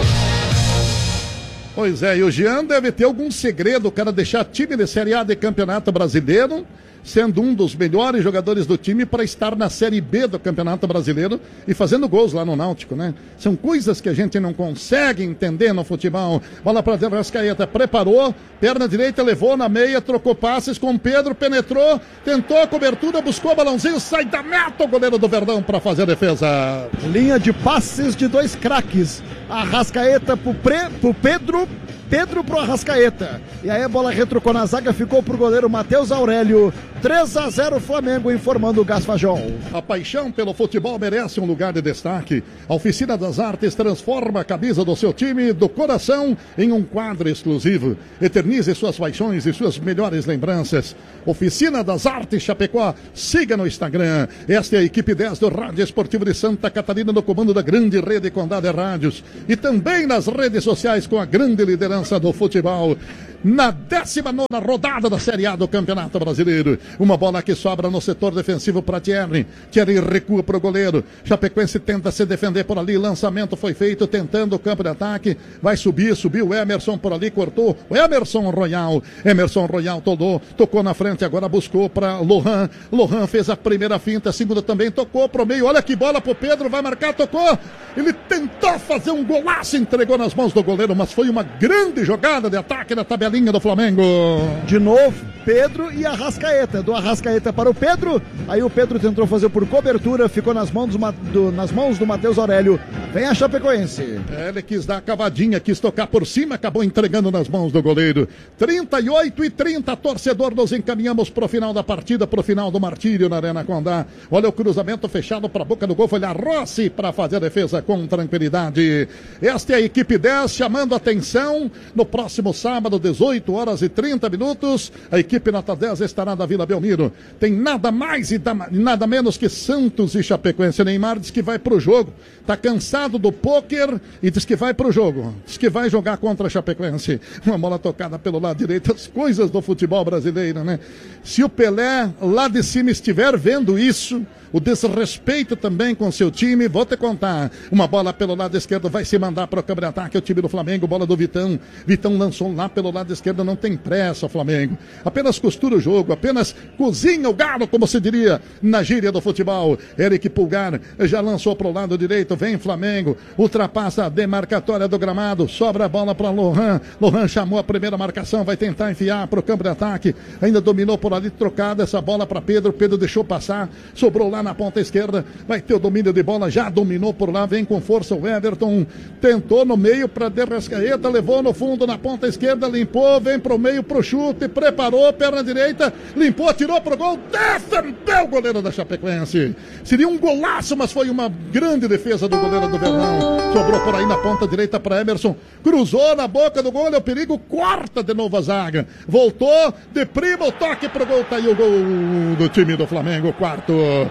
Pois é, e o Jean deve ter algum segredo, o cara deixar time de Série A de Campeonato Brasileiro, sendo um dos melhores jogadores do time para estar na Série B do Campeonato Brasileiro e fazendo gols lá no Náutico, né? São coisas que a gente não consegue entender no futebol. Bola para dentro, Arrascaeta preparou, perna direita, levou na meia, trocou passes com Pedro, penetrou, tentou a cobertura, buscou o balãozinho, sai da meta o goleiro do Verdão para fazer a defesa. Linha de passes de dois craques. Arrascaeta pro, pre, pro Pedro, Pedro pro Arrascaeta. E aí a bola retrocou na zaga, ficou pro goleiro Matheus Aurélio. três a zero Flamengo, informando o Gasfajol. A paixão pelo futebol merece um lugar de destaque. A Oficina das Artes transforma a camisa do seu time do coração em um quadro exclusivo. Eternize suas paixões e suas melhores lembranças. Oficina das Artes Chapecó, siga no Instagram. Esta é a equipe dez do Rádio Esportivo de Santa Catarina, no comando da grande rede Condado Rádios. E também nas redes sociais com a grande liderança do futebol. Na décima nona rodada da Série A do Campeonato Brasileiro. Uma bola que sobra no setor defensivo para Thierry. Thierry recua para o goleiro. Chapecoense tenta se defender por ali. Lançamento foi feito, tentando o campo de ataque. Vai subir, subiu o Emerson por ali, cortou. O Emerson Royal. Emerson Royal tocou, tocou na frente, agora buscou para Lohan. Lohan fez a primeira finta, a segunda também tocou pro meio. Olha que bola pro Pedro, vai marcar, tocou. Ele tentou fazer um golaço, entregou nas mãos do goleiro, mas foi uma grande jogada de ataque na tabelinha do Flamengo. De novo, Pedro e Arrascaeta. Do Arrascaeta para o Pedro. Aí o Pedro tentou fazer por cobertura, ficou nas mãos do, do, nas mãos do Matheus Aurélio. Vem a Chapecoense. É, ele quis dar a cavadinha, quis tocar por cima, acabou entregando nas mãos do goleiro. trinta e oito e trinta, torcedor, nos encaminhamos pro final da partida, pro final do martírio na Arena Condá. Olha o cruzamento fechado para a boca do gol, foi lá Rossi para fazer a defesa com tranquilidade. Esta é a equipe dez, chamando a atenção no próximo sábado, dezoito horas e trinta minutos, a equipe Nota dez estará da Vila Belmiro. Tem nada mais e nada menos que Santos e Chapecoense. Neymar diz que vai pro jogo, tá cansado do pôquer e diz que vai pro jogo, diz que vai jogar contra a Chapecoense. Uma bola tocada pelo lado direito, as coisas do futebol brasileiro, né? Se o Pelé lá de cima estiver vendo isso, o desrespeito também com seu time, vou te contar. Uma bola pelo lado esquerdo vai se mandar para o campo de ataque, o time do Flamengo, bola do Vitão. Vitão lançou lá pelo lado esquerdo, não tem pressa o Flamengo. Apenas costura o jogo, apenas cozinha o galo, como se diria na gíria do futebol. Eric Pulgar já lançou para o lado direito, vem Flamengo, ultrapassa a demarcatória do gramado, sobra a bola para Lohan. Lohan chamou a primeira marcação, vai tentar enfiar para o campo de ataque, ainda dominou por ali, trocada essa bola para Pedro, Pedro deixou passar, sobrou lá na ponta esquerda, vai ter o domínio de bola, já dominou por lá, vem com força o Everton, tentou no meio para Derrascaeta, levou no fundo na ponta esquerda, limpou, vem pro meio pro chute, preparou, perna direita, limpou, tirou pro gol, defendeu o goleiro da Chapecoense. Seria um golaço, mas foi uma grande defesa do goleiro do Verdão. Sobrou por aí na ponta direita para Emerson, cruzou na boca do gol, é o perigo, corta de novo a zaga, voltou, deprima o toque pro gol, tá aí o gol do time do Flamengo, quarto.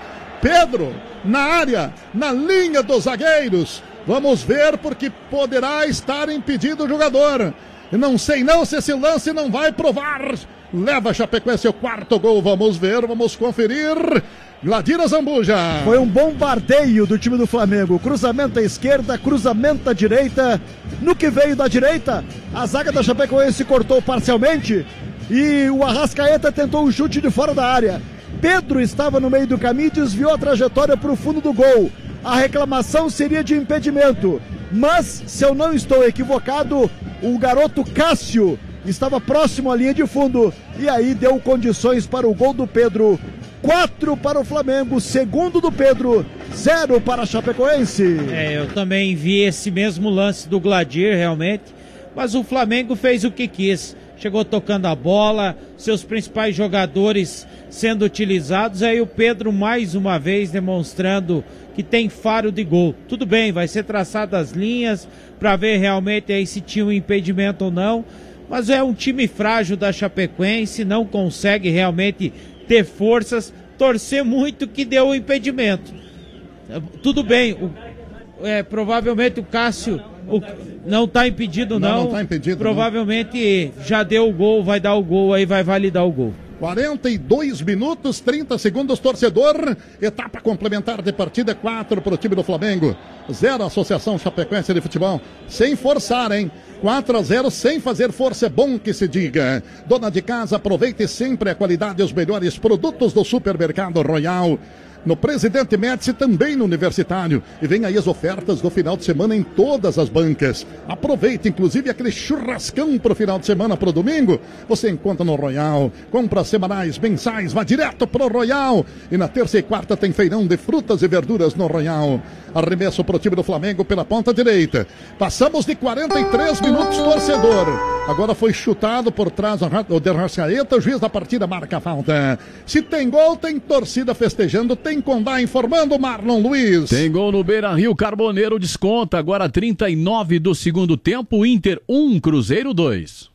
Pedro, na área, na linha dos zagueiros. Vamos ver, porque poderá estar impedido o jogador. Não sei não se esse lance não vai provar. Leva a Chapecoense o quarto gol. Vamos ver, vamos conferir. Gladira Zambuja. Foi um bombardeio do time do Flamengo. Cruzamento à esquerda, cruzamento à direita. No que veio da direita, a zaga da Chapecoense cortou parcialmente e o Arrascaeta tentou um chute de fora da área. Pedro estava no meio do caminho e desviou a trajetória para o fundo do gol. A reclamação seria de impedimento, mas, se eu não estou equivocado, o garoto Cássio estava próximo à linha de fundo e aí deu condições para o gol do Pedro. Quatro para o Flamengo, segundo do Pedro, zero para a Chapecoense. É, eu também vi esse mesmo lance do Gladir, realmente, mas o Flamengo fez o que quis. Chegou tocando a bola, seus principais jogadores sendo utilizados, aí o Pedro mais uma vez demonstrando que tem faro de gol. Tudo bem, vai ser traçadas as linhas para ver realmente aí se tinha um impedimento ou não, mas é um time frágil da Chapecoense, não consegue realmente ter forças, torcer muito que deu o impedimento. Tudo bem, o, é, provavelmente o Cássio o, não está impedido não, não, não tá impedido, provavelmente não. Já deu o gol, vai dar o gol, aí vai validar o gol. quarenta e dois minutos, trinta segundos, torcedor. Etapa complementar de partida, quatro para o time do Flamengo. zero Associação Chapecoense de Futebol. Sem forçar, hein? quatro a zero, sem fazer força, é bom que se diga. Dona de casa, aproveite sempre a qualidade e os melhores produtos do Supermercado Royal. No Presidente Médici, também no Universitário. E vem aí as ofertas do final de semana em todas as bancas. Aproveite, inclusive, aquele churrascão pro final de semana, pro domingo. Você encontra no Royal. Compras semanais, mensais, vá direto pro Royal. E na terça e quarta tem feirão de frutas e verduras no Royal. Arremesso pro time do Flamengo pela ponta direita. Passamos de quarenta e três minutos, torcedor. Agora foi chutado por trás o De Arrascaeta. O juiz da partida marca a falta. Se tem gol, tem torcida festejando, tem Condá informando, Marlon Luiz. Tem gol no Beira-Rio, Carboneiro desconta. Agora trinta e nove do segundo tempo, Inter um, Cruzeiro dois.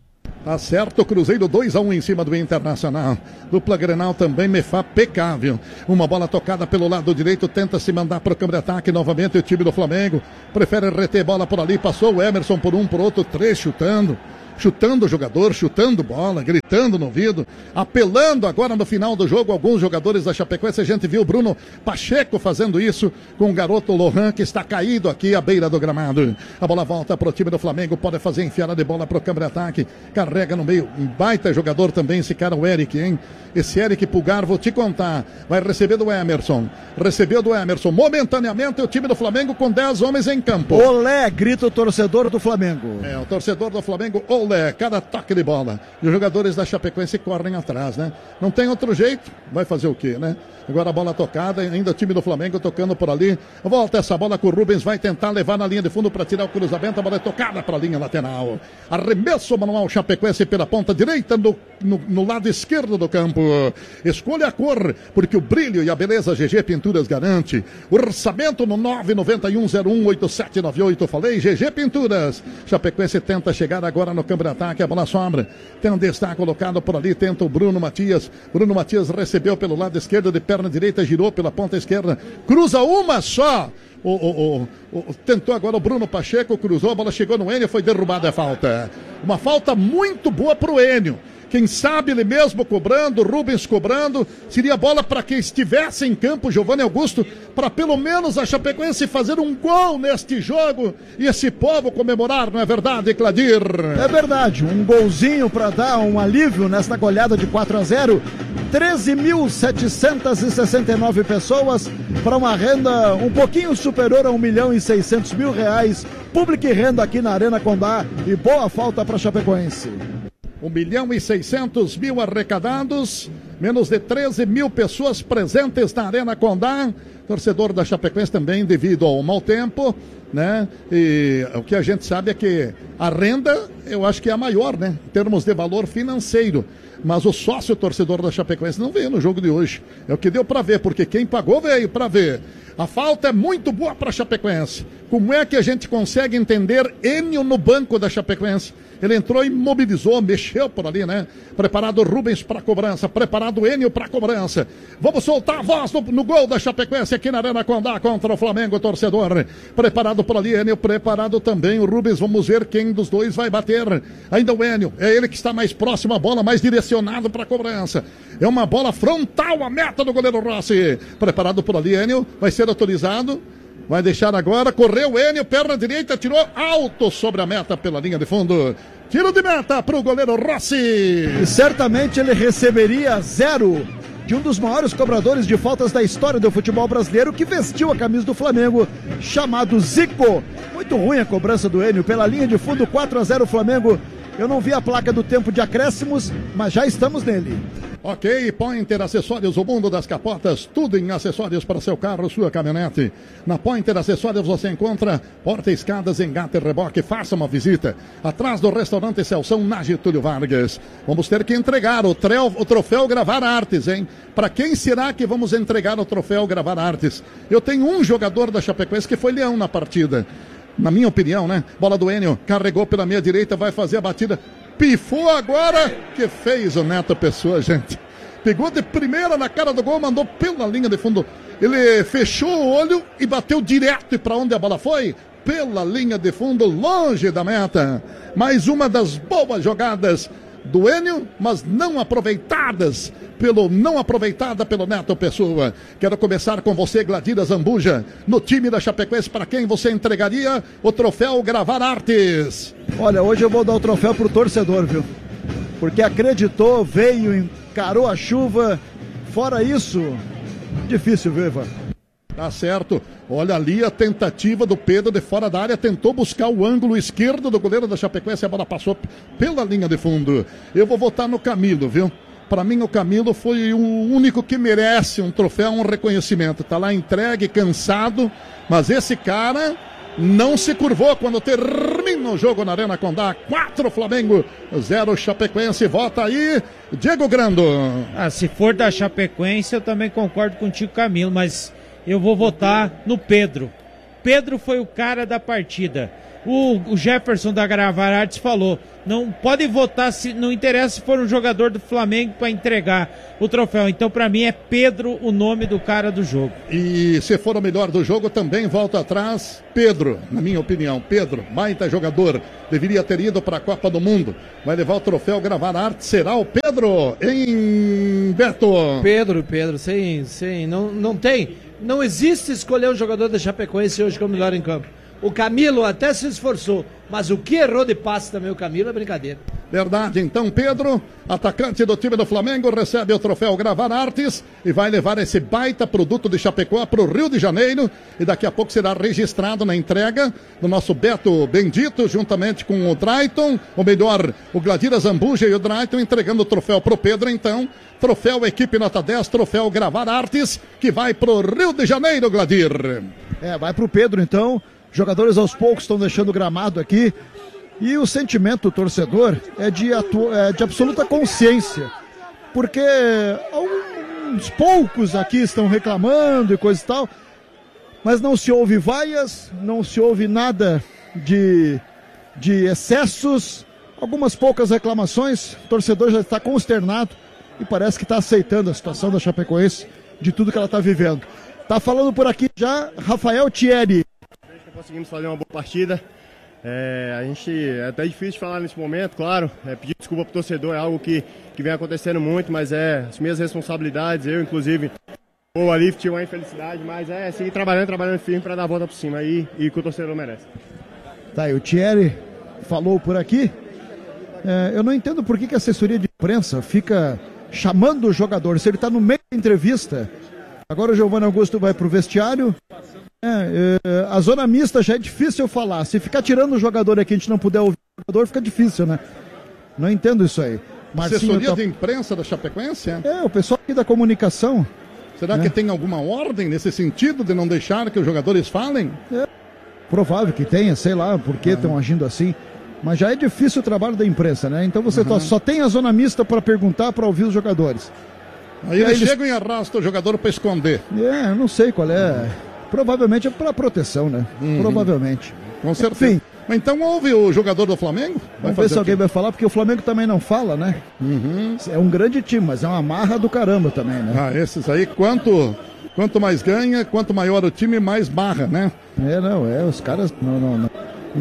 Tá certo, Cruzeiro dois a um em cima do Internacional. Dupla Grenal também, Mefá pecável. Uma bola tocada pelo lado direito, tenta se mandar para o campo de ataque novamente o time do Flamengo. Prefere reter bola por ali, passou o Emerson por um, por outro, três chutando. Chutando o jogador, chutando bola, gritando no ouvido, apelando agora no final do jogo alguns jogadores da Chapecoense. A gente viu o Bruno Pacheco fazendo isso com o garoto Lohan, que está caído aqui à beira do gramado. A bola volta para o time do Flamengo, pode fazer enfiada de bola para o campo de ataque, carrega no meio, um baita jogador também esse cara, o Eric, hein? Esse Eric Pulgar, vou te contar, vai receber do Emerson, recebeu do Emerson, momentaneamente o time do Flamengo com dez homens em campo. Olé, grita o torcedor do Flamengo. É, o torcedor do Flamengo, olé, cada toque de bola. E os jogadores da Chapecoense correm atrás, né? Não tem outro jeito, vai fazer o quê, né? Agora a bola tocada, ainda o time do Flamengo tocando por ali. Volta essa bola com o Rubens, vai tentar levar na linha de fundo para tirar o cruzamento. A bola é tocada para a linha lateral. Arremesso manual Chapecoense pela ponta direita, no, no, no lado esquerdo do campo. Escolha a cor, porque o brilho e a beleza G G Pinturas garante. Orçamento no nove nove um zero um oito sete nove oito. Falei, G G Pinturas. Chapecoense tenta chegar agora no campo de ataque, a bola sobra. Tem um destaque colocado por ali, tenta o Bruno Matias. Bruno Matias recebeu pelo lado esquerdo, de perna direita, girou pela ponta esquerda. Cruza uma só. O, o, o, o, tentou agora o Bruno Pacheco, cruzou, a bola chegou no Enio, foi derrubada a falta. Uma falta muito boa pro Enio. Quem sabe ele mesmo cobrando, Rubens cobrando, seria bola para quem estivesse em campo, Giovanni Augusto, para pelo menos a Chapecoense fazer um gol neste jogo e esse povo comemorar, não é verdade, Cladir? É verdade, um golzinho para dar um alívio nesta goleada de quatro a zero. treze mil setecentos e sessenta e nove pessoas para uma renda um pouquinho superior a um milhão e seiscentos mil reais. Público e renda aqui na Arena Condá e boa falta para Chapecoense. um milhão e seiscentos mil arrecadados, menos de treze mil pessoas presentes na Arena Condá. Torcedor da Chapecoense também devido ao mau tempo, né? E o que a gente sabe é que a renda, eu acho que é a maior, né? Em termos de valor financeiro. Mas o sócio torcedor da Chapecoense não veio no jogo de hoje. É o que deu para ver, porque quem pagou veio para ver. A falta é muito boa para a Chapecoense. Como é que a gente consegue entender Enio no banco da Chapecoense? Ele entrou e mobilizou, mexeu por ali, né? Preparado Rubens para cobrança, preparado Enio para cobrança. Vamos soltar a voz no, no gol da Chapecoense aqui na Arena Condá contra o Flamengo, torcedor. Preparado por ali, Enio, preparado também o Rubens. Vamos ver quem dos dois vai bater. Ainda o Enio, é ele que está mais próximo à bola, mais direcionado para a cobrança. É uma bola frontal à meta do goleiro Rossi. Preparado por ali, Enio, vai ser autorizado. Vai deixar agora, correu o Enio, perna direita, tirou alto sobre a meta pela linha de fundo. Tiro de meta para o goleiro Rossi. E certamente ele receberia zero de um dos maiores cobradores de faltas da história do futebol brasileiro, que vestiu a camisa do Flamengo, chamado Zico. Muito ruim a cobrança do Enio pela linha de fundo, quatro a zero Flamengo. Eu não vi a placa do tempo de acréscimos, mas já estamos nele. Ok, Pointer Acessórios, o mundo das capotas, tudo em acessórios para seu carro, sua caminhonete. Na Pointer Acessórios você encontra porta-escadas, engate e reboque. Faça uma visita atrás do restaurante Celção, na Getúlio Vargas. Vamos ter que entregar o, trel, o troféu Gravar Artes, hein? Para quem será que vamos entregar o troféu Gravar Artes? Eu tenho um jogador da Chapecoense que foi leão na partida. Na minha opinião, né? Bola do Enio, carregou pela meia direita, vai fazer a batida. Pifou agora, que fez o Neto Pessoa, gente. pegou de primeira na cara do gol, mandou pela linha de fundo. Ele fechou o olho e bateu direto. E para onde a bola foi? Pela linha de fundo, longe da meta. Mais uma das boas jogadas do Enio, mas não aproveitadas pelo não aproveitada pelo Neto Pessoa. Quero começar com você, Gladira Zambuja, no time da Chapecoense, para quem você entregaria o troféu Gravar Artes? Olha, hoje eu vou dar o troféu pro torcedor, viu? Porque acreditou, veio, encarou a chuva. Fora isso, difícil, viu, Ivan? Tá certo. Olha ali a tentativa do Pedro de fora da área, tentou buscar o ângulo esquerdo do goleiro da Chapecoense, a bola passou pela linha de fundo. Eu vou votar no Camilo, viu? Para mim o Camilo foi o único que merece um troféu, um reconhecimento. Tá lá entregue, cansado, mas esse cara não se curvou quando termina o jogo na Arena Condá. quatro Flamengo, zero Chapecoense. Vota aí, Diego Grando. Ah, se for da Chapecoense, eu também concordo contigo, Camilo, mas eu vou votar no Pedro. Pedro foi o cara da partida. O, o Jefferson da Gravar Artes falou, não pode votar, se não interessa se for um jogador do Flamengo para entregar o troféu. Então, para mim, é Pedro o nome do cara do jogo. E se for o melhor do jogo, também volta atrás, Pedro, na minha opinião. Pedro, baita jogador, deveria ter ido para a Copa do Mundo. Vai levar o troféu Gravar Arte, será o Pedro em Beto. Pedro, Pedro, sem, sem, não, não tem, não existe escolher um jogador da Chapecoense hoje como melhor em campo. O Camilo até se esforçou, mas o que errou de passe também o Camilo é brincadeira. Verdade, então Pedro, atacante do time do Flamengo, recebe o troféu Gravar Artes e vai levar esse baita produto de Chapecó para o Rio de Janeiro e daqui a pouco será registrado na entrega do nosso Beto Bendito, juntamente com o Drayton, ou melhor, o Gladira Zambuja e o Drayton entregando o troféu para o Pedro, então, troféu Equipe Nota dez, troféu Gravar Artes, que vai para o Rio de Janeiro, Gladir. É, vai para o Pedro, então. Jogadores aos poucos estão deixando o gramado aqui. E o sentimento do torcedor é de, atu... é de absoluta consciência. Porque uns poucos aqui estão reclamando e coisa e tal. Mas não se ouve vaias, não se ouve nada de, de excessos. Algumas poucas reclamações. O torcedor já está consternado e parece que está aceitando a situação da Chapecoense, de tudo que ela está vivendo. Está falando por aqui já Rafael Thierry. Conseguimos fazer uma boa partida. É, a gente é até difícil de falar nesse momento, claro. É, pedir desculpa pro torcedor é algo que, que vem acontecendo muito, mas é as minhas responsabilidades. Eu, inclusive, o Alif tinha uma infelicidade, mas é seguir trabalhando, trabalhando firme para dar a volta por cima aí e que o torcedor merece. Tá, e o Thierry falou por aqui. É, eu não entendo por que, que a assessoria de imprensa fica chamando o jogador. Se ele está no meio da entrevista, agora o Giovanni Augusto vai pro vestiário. É, é, a zona mista já é difícil eu falar. Se ficar tirando o jogador aqui, a gente não puder ouvir o jogador, fica difícil, né? Não entendo isso aí. Marcinho Assessoria tá... de imprensa da Chapecoense? É, é o pessoal aqui da comunicação. Será né? que tem alguma ordem nesse sentido de não deixar que os jogadores falem? É provável que tenha, sei lá por que estão ah. agindo assim. Mas já é difícil o trabalho da imprensa, né? Então você uhum. só tem a zona mista para perguntar, para ouvir os jogadores. Aí eles, eles chegam e arrastam o jogador para esconder. É, eu não sei qual é. Provavelmente é para proteção, né? Uhum. Provavelmente. Com certeza. Enfim. Então ouve o jogador do Flamengo? Vamos ver se alguém vai falar, porque o Flamengo também não fala, né? Uhum. É um grande time, mas é uma marra do caramba também, né? Ah, esses aí, quanto, quanto mais ganha, quanto maior o time, mais marra, né? É, não, é, os caras não, não, não,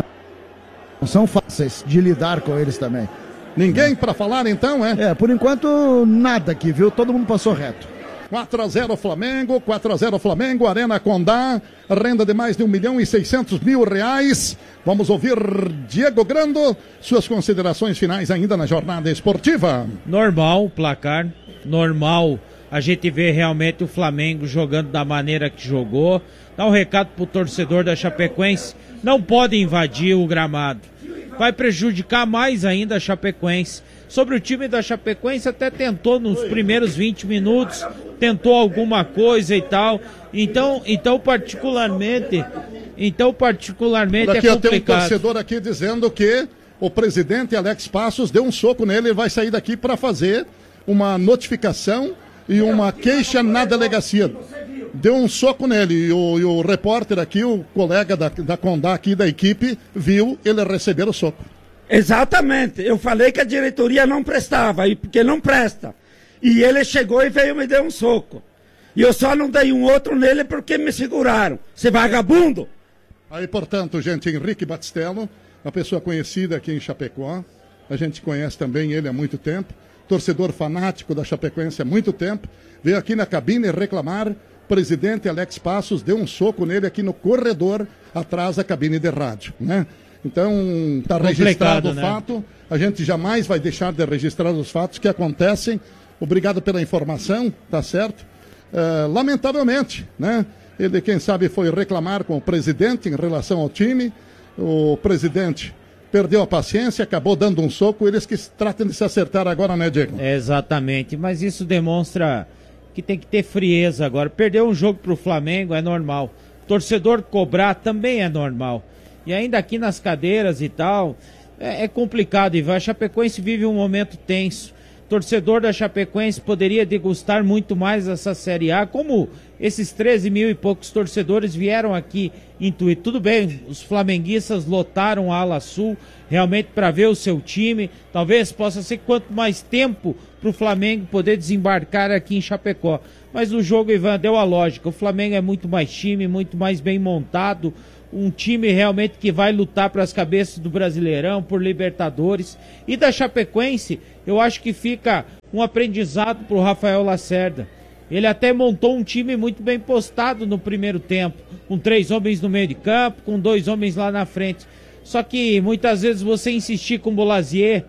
não são fáceis de lidar com eles também. Ninguém para falar então, é? É, por enquanto nada aqui, viu? Todo mundo passou reto. quatro a zero Flamengo, quatro a zero Flamengo, Arena Condá, renda de mais de um milhão e seiscentos mil reais. Vamos ouvir Diego Grando, suas considerações finais ainda na jornada esportiva. Normal o placar, normal a gente vê realmente o Flamengo jogando da maneira que jogou. Dá um recado pro torcedor da Chapecoense, não pode invadir o gramado. Vai prejudicar mais ainda a Chapecoense. Sobre o time da Chapecoense, até tentou nos primeiros vinte minutos, tentou alguma coisa e tal. Então, então particularmente, então particularmente Daqui é complicado. Tem um torcedor aqui dizendo que o presidente Alex Passos deu um soco nele e vai sair daqui para fazer uma notificação e uma queixa na delegacia. Deu um soco nele e o, e o repórter aqui, o colega da, da Condá aqui da equipe, viu ele receber o soco. Exatamente, eu falei que a diretoria não prestava, porque não presta. E ele chegou e veio me dar um soco. E eu só não dei um outro nele porque me seguraram. Você vagabundo! Aí, portanto, gente, Henrique Batistello, uma pessoa conhecida aqui em Chapecó. A gente conhece também ele há muito tempo. Torcedor fanático da Chapecoense há muito tempo. Veio aqui na cabine reclamar. O presidente Alex Passos deu um soco nele aqui no corredor, atrás da cabine de rádio, né? Então, está registrado o né? fato. A gente jamais vai deixar de registrar os fatos que acontecem. Obrigado pela informação, tá certo? Uh, lamentavelmente, né? Ele, quem sabe, foi reclamar com o presidente em relação ao time. O presidente perdeu a paciência, acabou dando um soco. Eles que tratem de se acertar agora, né, Diego? É, exatamente, mas isso demonstra que tem que ter frieza agora. Perder um jogo pro Flamengo é normal. Torcedor cobrar também é normal. E ainda aqui nas cadeiras e tal, é, é complicado, Ivan. A Chapecoense vive um momento tenso. Torcedor da Chapecoense poderia degustar muito mais essa Série A, como esses treze mil e poucos torcedores vieram aqui intuir. Tudo bem, os flamenguistas lotaram a Ala Sul realmente para ver o seu time. Talvez possa ser quanto mais tempo para o Flamengo poder desembarcar aqui em Chapecó. Mas o jogo, Ivan, deu a lógica. O Flamengo é muito mais time, muito mais bem montado. Um time realmente que vai lutar para as cabeças do Brasileirão, por Libertadores. E da Chapecoense, eu acho que fica um aprendizado para o Rafael Lacerda. Ele até montou um time muito bem postado no primeiro tempo, com três homens no meio de campo, com dois homens lá na frente. Só que muitas vezes você insistir com o Bolazier,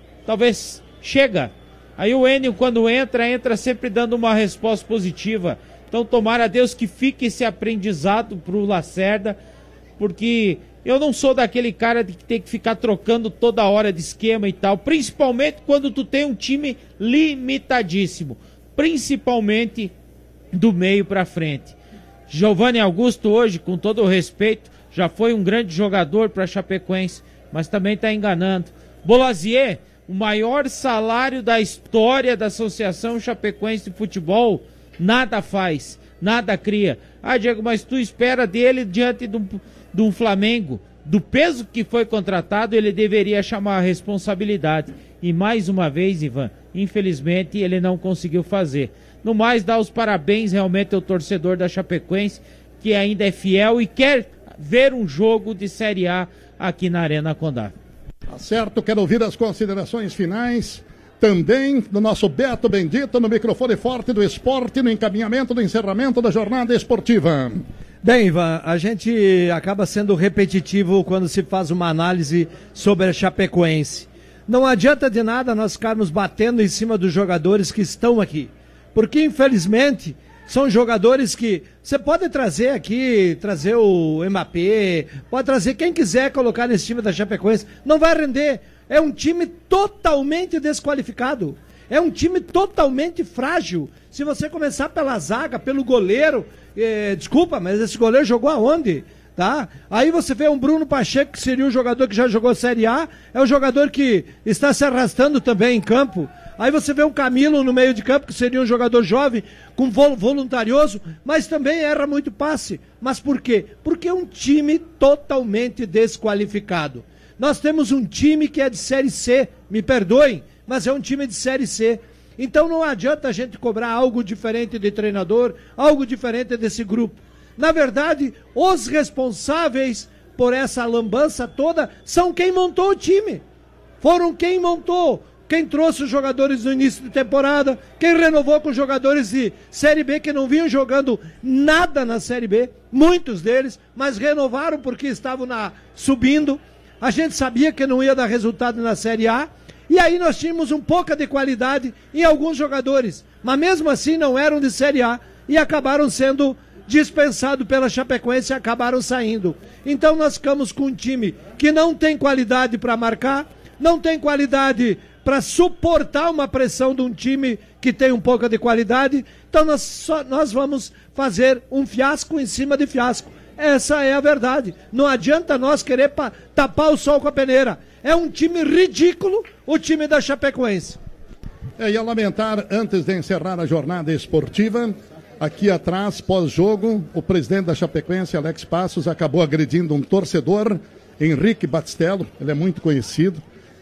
talvez chega. Aí o Enio, quando entra, entra sempre dando uma resposta positiva. Então tomara a Deus que fique esse aprendizado para o Lacerda, porque eu não sou daquele cara de que tem que ficar trocando toda hora de esquema e tal, principalmente quando tu tem um time limitadíssimo, principalmente do meio para frente. Giovanni Augusto hoje, com todo o respeito, já foi um grande jogador para Chapecoense, mas também está enganando. Bolazier, o maior salário da história da Associação Chapecoense de Futebol, nada faz, nada cria. Ah, Diego, mas tu espera dele diante do do Flamengo, do peso que foi contratado, ele deveria chamar a responsabilidade. E mais uma vez, Ivan, infelizmente ele não conseguiu fazer. No mais, dá os parabéns realmente ao torcedor da Chapecoense, que ainda é fiel e quer ver um jogo de Série A aqui na Arena Condá. Tá certo, quero ouvir as considerações finais também do nosso Beto Bendito no microfone forte do esporte, no encaminhamento do encerramento da jornada esportiva. Bem, Ivan, a gente acaba sendo repetitivo quando se faz uma análise sobre a Chapecoense. Não adianta de nada nós ficarmos batendo em cima dos jogadores que estão aqui, porque infelizmente são jogadores que você pode trazer aqui, trazer o Mbappé, pode trazer quem quiser colocar nesse time da Chapecoense, não vai render. É um time totalmente desqualificado. É um time totalmente frágil. Se você começar pela zaga, pelo goleiro, eh, desculpa, mas esse goleiro jogou aonde? Tá? Aí você vê um Bruno Pacheco, que seria um jogador que já jogou Série A, é um jogador que está se arrastando também em campo. Aí você vê um Camilo no meio de campo, que seria um jogador jovem, com vol- voluntarioso, mas também erra muito passe. Mas por quê? Porque é um time totalmente desqualificado. Nós temos um time que é de Série C, me perdoem, mas é um time de Série C. Então não adianta a gente cobrar algo diferente de treinador, algo diferente desse grupo. Na verdade, os responsáveis por essa lambança toda são quem montou o time. Foram quem montou, quem trouxe os jogadores no início de temporada, quem renovou com jogadores de Série B que não vinham jogando nada na Série B, muitos deles, mas renovaram porque estavam na, subindo. A gente sabia que não ia dar resultado na Série A, e aí nós tínhamos um pouco de qualidade em alguns jogadores, mas mesmo assim não eram de Série A e acabaram sendo dispensados pela Chapecoense e acabaram saindo. Então nós ficamos com um time que não tem qualidade para marcar, não tem qualidade para suportar uma pressão de um time que tem um pouco de qualidade, então nós, só, nós vamos fazer um fiasco em cima de fiasco. Essa é a verdade. Não adianta nós querer pa- tapar o sol com a peneira. É um time ridículo, o time da Chapecoense. É, e a lamentar, antes de encerrar a jornada esportiva, aqui atrás, pós-jogo, o presidente da Chapecoense, Alex Passos, acabou agredindo um torcedor, Henrique Batistello, ele é muito conhecido,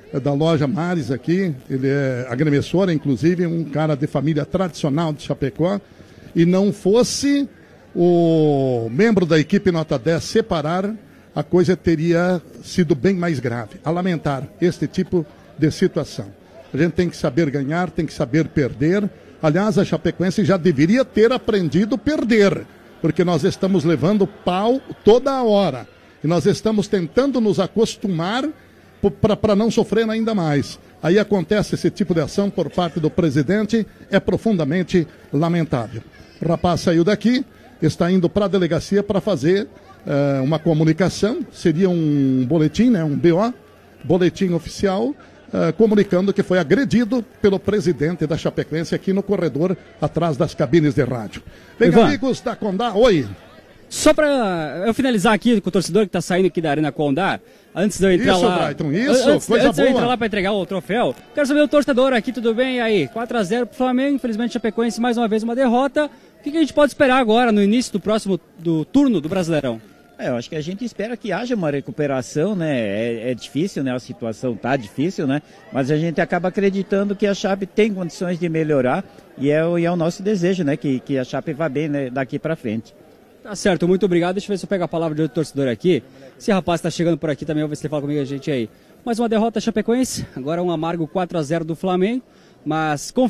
é da loja Mares aqui, ele é agremiador, inclusive, um cara de família tradicional de Chapecó, e não fosse o membro da equipe Nota dez separar, a coisa teria sido bem mais grave. A lamentar este tipo de situação. A gente tem que saber ganhar, tem que saber perder. Aliás, a Chapecoense já deveria ter aprendido a perder, porque nós estamos levando pau toda hora. E nós estamos tentando nos acostumar para não sofrer ainda mais. Aí acontece esse tipo de ação por parte do presidente, é profundamente lamentável. O rapaz saiu daqui, está indo para a delegacia para fazer uh, uma comunicação, seria um boletim, né, um B O, boletim oficial, uh, comunicando que foi agredido pelo presidente da Chapecoense aqui no corredor, atrás das cabines de rádio. Bem, Ivan, amigos da Condá, oi. Só para eu finalizar aqui com o torcedor que está saindo aqui da Arena Condá, antes de eu entrar isso, lá... Brighton, isso, antes, coisa antes de eu boa. entrar lá para entregar o troféu, quero saber o torcedor aqui, tudo bem? E aí, quatro a zero pro Flamengo, infelizmente Chapecoense mais uma vez uma derrota. O que, que a gente pode esperar agora no início do próximo do turno do Brasileirão? É, eu acho que a gente espera que haja uma recuperação, né? É, é difícil, né? A situação tá difícil, né? Mas a gente acaba acreditando que a Chape tem condições de melhorar e é, o, e é o nosso desejo, né? Que, que a Chape vá bem, né? Daqui para frente. Tá certo, muito obrigado. Deixa eu ver se eu pego a palavra de outro torcedor aqui. Esse rapaz está chegando por aqui também, vou ver se ele fala comigo a gente aí. Mais uma derrota Chapecoense, agora um amargo quatro a zero do Flamengo, mas